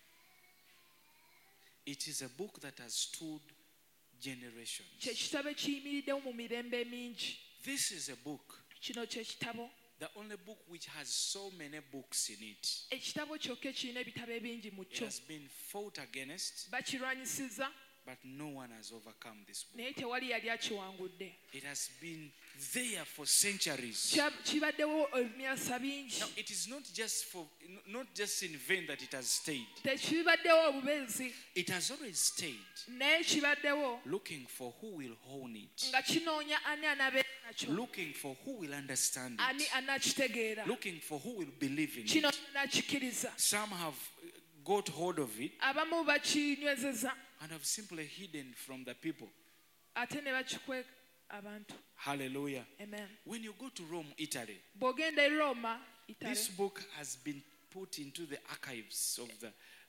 It is a book that has stood generations. Kye kitabo ekiyimiriddewo mu mirembe mingi. This is a book, Kino kye kitabo, the only book which has so many books in it. ekitabo kyokka ekirina ebitabo ebingi mu It kyo. has been fought against, Bakirwanyisizza, but no one has overcome this book. naye tewali yali akiwangudde. It has been there for centuries. Kibaddewo emyasa bingi. Now, it is not just in vain that it has stayed. Tekibaddewo obubenzi, It has always stayed, naye kibaddewo looking for who will own it, nga kinoonya ani anaabeera nakyo, looking for who will understand ani it, anakitegeera, looking for who will believe in it. kino anakikkiriza. Some have got hold of it Abamu bakinywezeza and have simply hidden from the people. ate ne bakikweka abantu. Hallelujah. Amen. When you go to Rome, Italy, Bw'ogenda e Roma, Italy, this book has been put into the archives of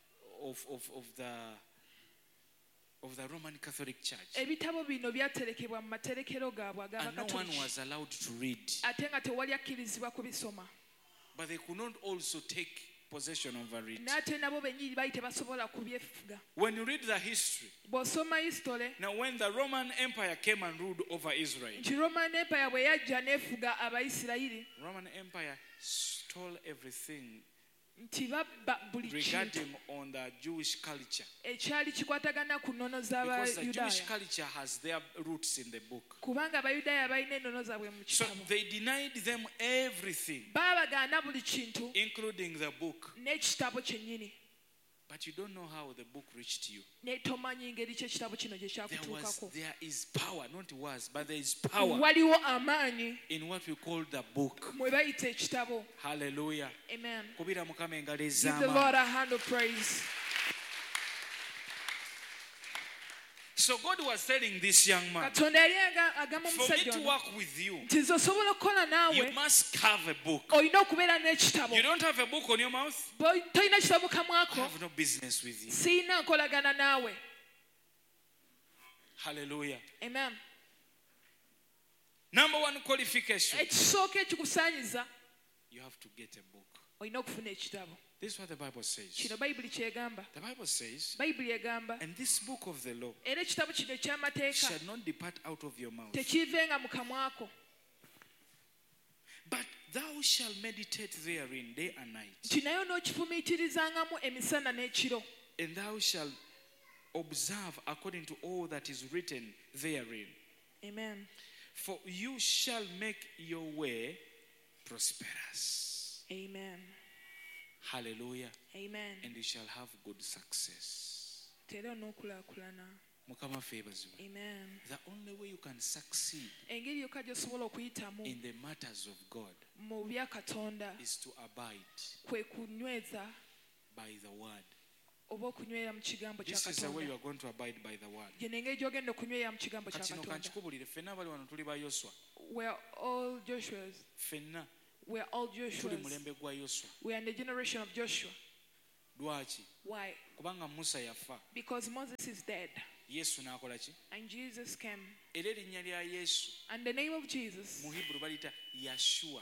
the Roman Catholic Church, ebitabo bino byaterekebwa mu materekero gaabwe and no one ag'Abakatoliki, was allowed to read. ate nga tewali akkirizibwa kubisoma. But they could not also take possession over it. N'ate nabo bennyini baali tebasobola kubyefuga. When you read the history, Bw'osoma history, now when the Roman Empire came and ruled over Israel, nti Roman Empire bwe yajja n'efuga Abayisirayiri, Roman Empire stole everything nti babba buli kintu regarding on the Jewish culture, ekyali kikwatagana ku nnono because the Jewish z'Abayudaaya, culture has their roots in the book. kubanga Abayudaaya balina ennono zaabwe mu So kitabo. they denied them everything, Baabagaana buli kintu including the book. n'ekitabo kyennyini, But you don't know how the book reached you. naye tomanyi ngeri ki ekitabo kino gye kyakutuukako. There is power, not was, but there is power Waliwo amaanyi in what we call the book. mwe bayita ekitabo. Hallelujah. Amen. Kubira Mukama engalo Give the ez'amaanyi. Lord a hand of praise. So God was telling this young man, Katonda yali agamba for me omusajja to ono work with you, nti nze osobola okukola you naawe, must have a book. olina okubeera n'ekitabo. You don't have a book on your mouth, Tolina kitabo mu I kamwako, have no business with you. siina nkolagana naawe. Hallelujah. Amen. Number one qualification, Ekisooka ekikusaanyiza, you have to get a book. olina okufuna ekitabo. This is what the Bible says. kino bayibuli kyegamba. The Bible says, Bayibuli egamba and this book of the law era ekitabo kino eky'amateeka shall not depart out of your mouth, tekiivenga mu kamwa ko, but thou shalt meditate therein day and night, nti naye onookifumiitirizangamu emisana n'ekiro, and thou shalt observe according to all that is written therein. amen. For you shall make your way prosperous. Amen. Hallelujah. Amen. And you shall have good success. Tera onookulaakulana. Mukama favors you. Amen. The only way you can succeed Engeri yokka gy'osobola okuyitamu in the matters of God mu bya Katonda is to abide kwe kunyweza by the word. oba okunywera mu kigambo kya This is the way you Katonda. are going to abide by the word. Gye n'engeri gy'ogenda okunywera mu kigambo kya Kati no Katonda. kankikubulire, ffenna abali wano tuli ba Yoswa. We're all Joshua's. Ffenna We're all tuli Joshua's. mulembe gwa Yoswa. We are in the generation of Joshua. Lwaki? Why? Kubanga Musa yafa, Because Moses is dead Yesu n'akola ki? and Jesus came. Era erinnya lya Yesu And the name of Jesus, mu Hebrew baliyita Yashua.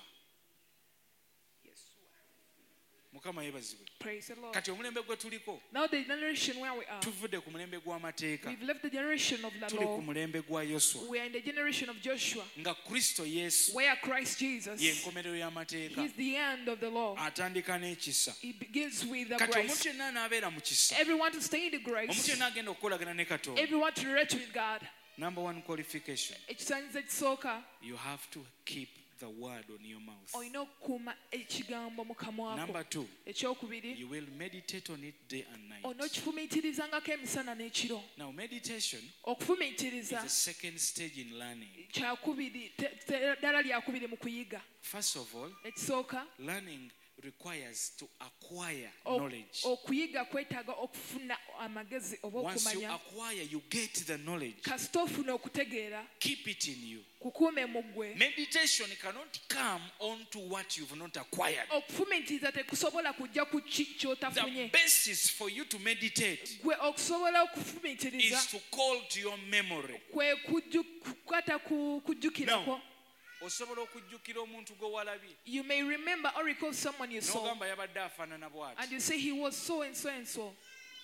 Mukama yeebazibwe. praise the Lord. Kati omulembe gwe tuliko Now the generation where we are, tuvudde ku mulembe gw'amateeka, we've left the generation of the tuli ku law. mulembe gwa Yoswa. We are in the generation of Joshua, Nga Kristo Yesu where Christ Jesus, ye nkomerero y'amateeka, He's the end of the law. atandika n'ekisa. He begins with the Kati grace. omuntu yenna anaabeera mu kisa, Everyone to stay in the omuntu grace. yenna agenda okukolagana ne Katonda, Everyone to relate with God. number one qualification, Ekisaanyizo ekisooka, you have to keep the word on your mouth. olina okukuuma ekigambo mu kamwa ko. Number two, Ekyokubiri, you will meditate on it day and night. onookifumiitirizangako emisana n'ekiro. Now meditation Okufumiitiriza is the second stage in learning. kyakubiri, ddala lyakubiri mu kuyiga. First of all, Ekisooka, learning requires to acquire ok- knowledge. okuyiga kwetaaga okufuna amagezi oba Once you okumanya. acquire, you get the knowledge. Kasita ofuna okutegeera, Keep it in you. kukuume mu ggwe. Meditation cannot come onto what you've not acquired. Okufumiitiriza tekusobola kujja ku The kyotafunye. basis for you to meditate Gwe okusobola okufumiitiriza is to call to your memory. kwe kukwata ku kujjukirako. Now, osobola okujjukira omuntu gwe walabye You may remember or recall someone you saw n'ogamba yabadde afaanana bw'ati. and you say he was so and so and so.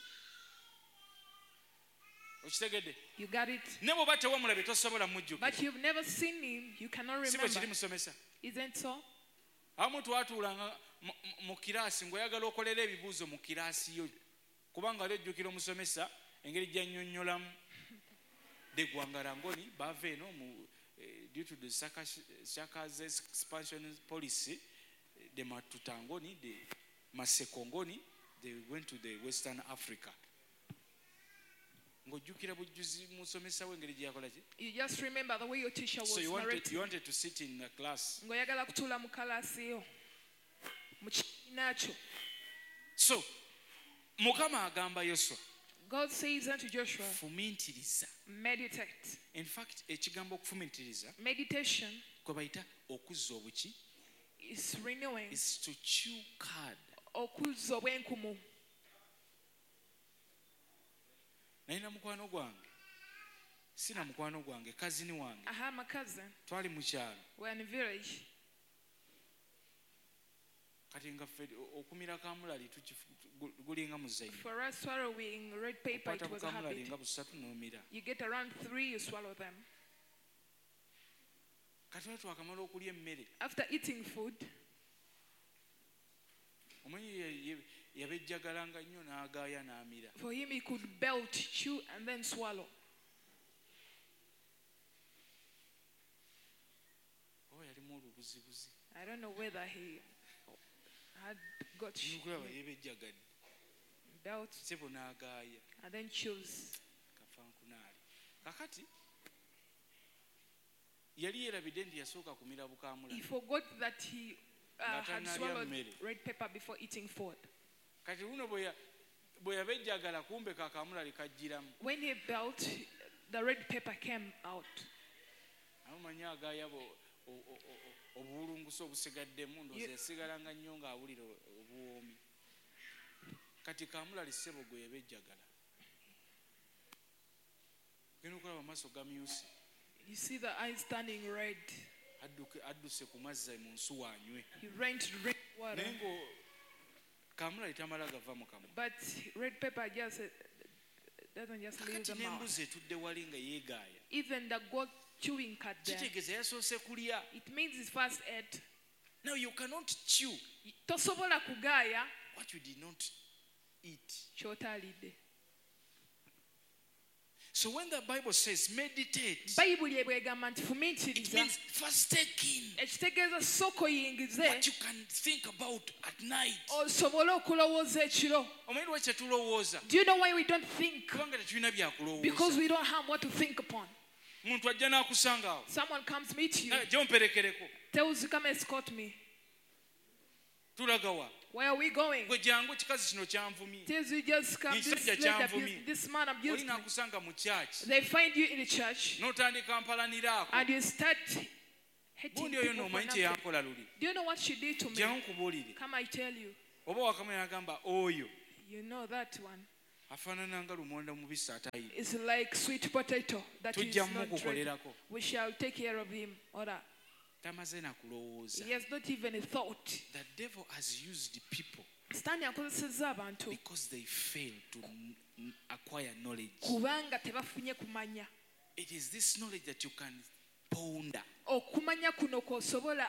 Okitegedde? You got it? Ne bw'oba tewamulabye tosobola mujjukira. But you've never seen him, you cannot Si bwe kiri remember. musomesa. Isn't so? Abamu twatuulanga mu kiraasi ng'oyagala okolera ebibuuzo mu kiraasi yo kubanga ali ojjukira omusomesa engeri gy'annyonnyolamu de Gwangarangoni baava eno due to the Shaka's expansion policy, the Matutangoni, the Masekongoni, they went to the Western Africa. Ng'ojjukira bujjuzi musomesa we engeri gye yakola ki? You just remember the way your teacher was So you narrating. wanted to sit in a class. Ng'oyagala kutuula mu kalaasi yo mu kibiina kyo. So Mukama agamba Yoswa, God says unto Joshua, fumiitiriza. meditate. In fact, ekigambo okufumiitiriza Meditation kwe bayita okuzza obuki is renewing, is to chew cud. okuzza obwenkumu. Nalina mukwano gwange, sina mukwano gwange, kazini wange, I have my cousin. twali mu kyalo. We're in a village. Kati nga ffe okumira kamulali gulinga muzayiro. For us swallowing red paper, Okwata it was a bukamulali habit. nga busatu n'omira. You get around 3, you swallow them. Kati wali twakamala okulya emmere. After eating food, Omanyi yabejjagalanga nnyo n'agaaya n'amira. for him he could belt, chew, and then swallow. Oba yalimu olubuzibuzi. I don't know whether he had got Nukulaba yebejjagadde. belt Sebo n'agaaya. and then chews. Kafankunaali. Kakati yali yeerabidde nti yasooka kumira He bukamulali. forgot that he had Natannalya swallowed mmere. red pepper before eating food. Kati luno bwe yabejjagala kumbe kakamulali kajjiramu. When he belt, the red pepper came out. Amumanyi agaaya obuwulungusa obusigaddemu ndowooza yasigalanga nnyo ng'awulira obuwoomi. Kati kamulali ssebo gwe yabejjagala. Genda okulaba amaaso gamyuse. You see the eyes turning red. Adduse ku mazzi mu nsuwa anywe. He ran to drink water. Naye kamulali tamala gava mu kamwa But red pepper just doesn't just leave kakati the mouth. n'embuzi etudde wali nga yeegaaya Even the goat chewing cut there. kitegeeza yasoose kulya. It means it's first ate. Now you cannot chew Tosobola kugaaya what you did not eat. ky'otaalidde. So when the Bible says meditate, Bayibuli ebwegamba nti it fumiitiriza, means first take in ekitegeeza sooka oyingize what you can think about at night. osobole okulowooza ekiro. Omanyi lwaki tetulowooza? Do you know why we don't think? Kubanga tetulina byakulowooza. Because we don't have what to think upon. Muntu ajja n'akusanga awo. Someone comes meet you, Jja omperekereko. tells you come escort me. Tulaga wa? Where are we going? Gwe jangu kikazi kino kyanvumye. Tells you just come. This Musajja lady kyanvumye. abused, this man abused Oli me. n'akusanga mu church. They find you in the church N'otandika mpalaniraako. and you start hating Gundi oyo people for n'omanyi kye nothing. yankola luli. Do you know what she did to me? Jjangu nkubuulire. Come, I tell you. Oba wakamanya n'agamba oyo You know that one. afaanana nga lumonda mubisi atayiba. It's like sweet potato that is Tujja not dry. mukukolerako. We shall take care of him. Or that. Tamaze na kulowooza. He has not even a thought. The devil has used people Sitaani akozesezza abantu because they fail to acquire knowledge. kubanga tebafunye kumanya. It is this knowledge that you can ponder. Okumanya kuno kw'osobola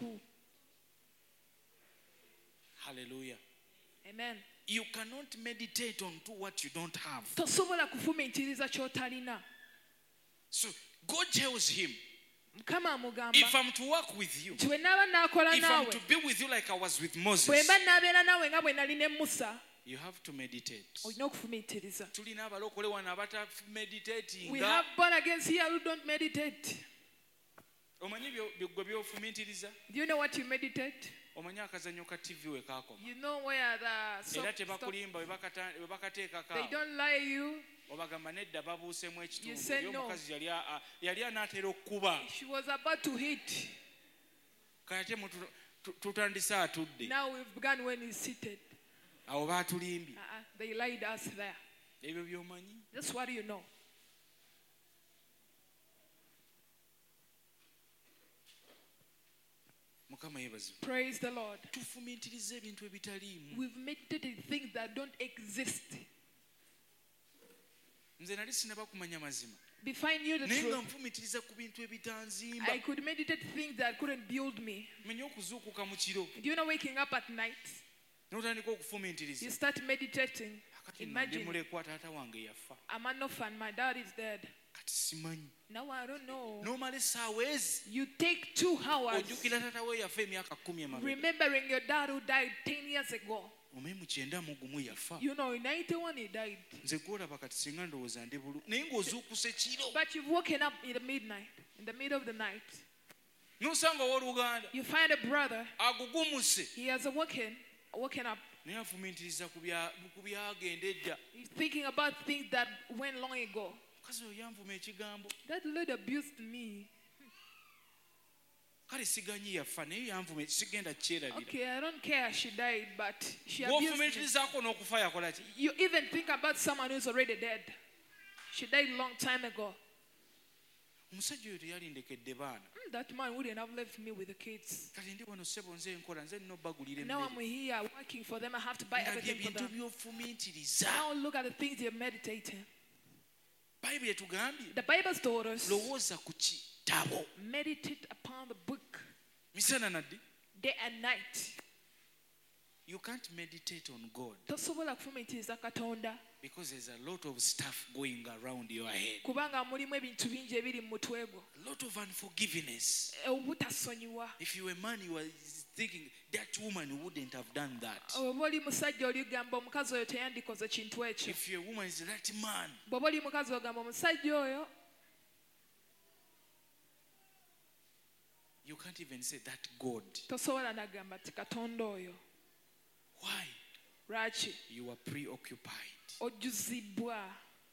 Hallelujah. Amen. You cannot meditate on to what you don't have. Tosobola kufumiitiriza ky'otalina. So God tells him, Mukama amugamba if I'm to work with you, nti bwe naaba naakola if I'm naawe, to be with you like I was with bwe Moses, mba naabeera naawe nga bwe nali ne Musa, you have to meditate. olina okufumiitiriza. Tulina abalokole wano We abatameditatinga. have born against here who don't meditate. Omanyi gwe byofumiitiriza? Do you know what you meditate? Omanyi akazannyo ka TV we kaakoma. You know where the Era stop. tebakulimba we bakateekako They awo. don't lie you. Obagamba nedda babuusemu You ekitundu. said Oli no. omukazi yali anaatera okukuba. She was about to hit. Kate tutandise atudde. Now we've begun when he's seated. Awo baatulimbye. They lied us there. Ebyo by'omanyi. That's what you know. Mukama yeebazibwe. Praise the Lord. Tufumiitiriza ebintu ebitaliimu. We've meditated things that don't exist. Nze nali sinaba kumanya mazima. Before I knew the Naye nga truth, nfumiitiriza ku bintu ebitanzimba. I could meditate things that couldn't build me. Menya okuzuukuka mu kiro. Do you know waking up at night? N'otandika okufumiitiriza. You start meditating. Kati nno ndi Imagine, mulekwa taata wange yafa. I'm an orphan. My dad is dead. Kati simanyi. Now I don't know. N'omala essaawa ezi. You take 2 hours Ojjukira taata we yafa emyaka 10 emabega. remembering your dad who died 10 years ago. Omanyi mu 91 yafa. You know, in 91 he died. Nze gwolaba kati singa ndowooza ndi bulu. Naye ng'ozuukuse kiro. But you've woken up in the midnight, in the middle of the night. N'osanga owooluganda. You find a brother, Agugumuse. he has woken up. Naye afumiitiriza ku byagenda edda. He's thinking about things that went long ago. Mukazi oyo yanvuma ekigambo. That lady abused me. Kale siganyi yafa naye yanvuma sigenda kyerabira. Okay, I don't care she died, but she abused me. Bw'ofumiitirizaako n'okufa yakola ki? You even think about someone who's already dead. She died a long time ago. Omusajja oyo teyalindekedde baana. That man wouldn't have left me with the kids. Kale ndi wano ssebo nze nkola nze nina obbagulira Now I'm emmere. here working for them. I have to buy Nga everything for byebintu them. by'ofumiitiriza. Now look at the things you're meditating. Bayibuli etugambye The Bible's told us, lowooza ku kitabo. meditate upon the book Misana nadde. day and night. You can't meditate on God Tosobola kufumiitiriza Katonda because there's a lot of stuff going around your head. kubanga mulimu ebintu bingi ebiri mu mutwe gwo. A lot of unforgiveness. Obutasonyiwa. If you were a man, you were thinking that woman wouldn't have done that. Bw'oba oli musajja oligamba omukazi oyo teyandikoze kintu ekyo. If you're a woman, it's that man. Bw'oba oli mukazi ogamba omusajja oyo, You can't even say that God. tosobola nagamba ti Katonda oyo. Why? Lwaki? You are preoccupied Ojjuzibwa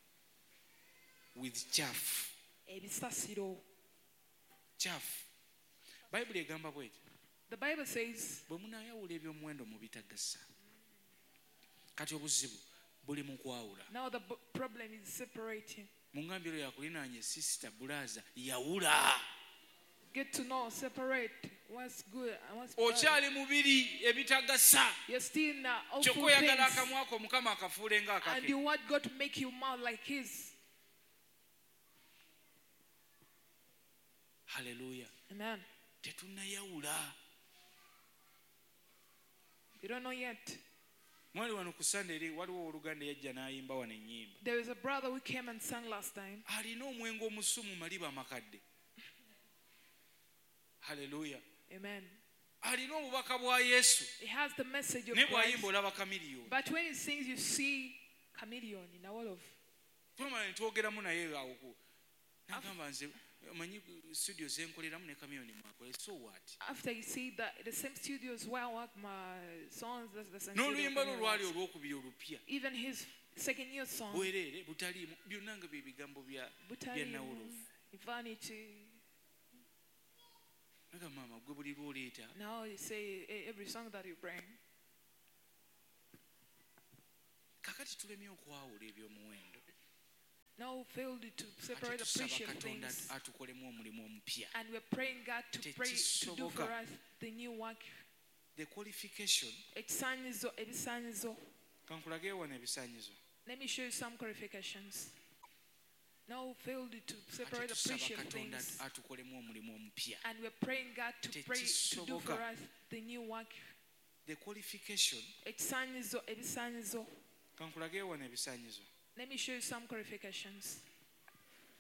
with chaff. ebisasiro. Chaff. Bible egamba bweti. The Bible says, Bwe munaayawula eby'omuwendo mu bitagasa. Kati obuzibu buli mu kwawula. now the problem is separating. Mungambye lwe yakulinaanye sister Bulaza yawula. get to know, separate what's good and what's bad. okyali mubiri ebitagasa You're still in awful kyokka oyagala things. akamwa ko mukama akafuule And ng'akake you want God to make you mouth like His. haleluya Amen. tetunnayawula You don't know yet. mwali wano ku sande eri waliwo oluganda yajja n'ayimba wano ennyimba There is a brother who came and sang last time. alina omwenge omusu mu maliba amakadde haleluya Amen. alina obubaka bwa yesu He has the message of ne Christ. bw'ayimba olaba kamiliyoni But when he sings, you see chameleon in a world of. twamala ne twogeramu naye awo nagamba nze manyi studio zenkoleramu ne kamiliyoni mwakola so what After you see that the same studios where I work my songs, that's the same n'oluyimba lwo studio. lwali olwokubiri olupya Even his second year song, bwereere butaliimu byonna nga bye bigambo bya nawolofu Vanity. naga maama gwe buli lwoleeta Now you say every song that you bring. kakati tulemye okwawula eby'omuwendo Now we failed to separate the tusaba precious katonda things. atukolemu omulimu omupya And we're praying God to pray to do for us the new work. the qualification Ebisanyizo. kankulage wano ebisanyizo Let me show you some qualifications. Now we failed to separate the tusaba precious katonda things. atukolemu omulimu omupya And we're praying God to pray to do for us the new work. the qualification Ebisanyizo. kankulage wano ebisanyizo Let me show you some qualifications.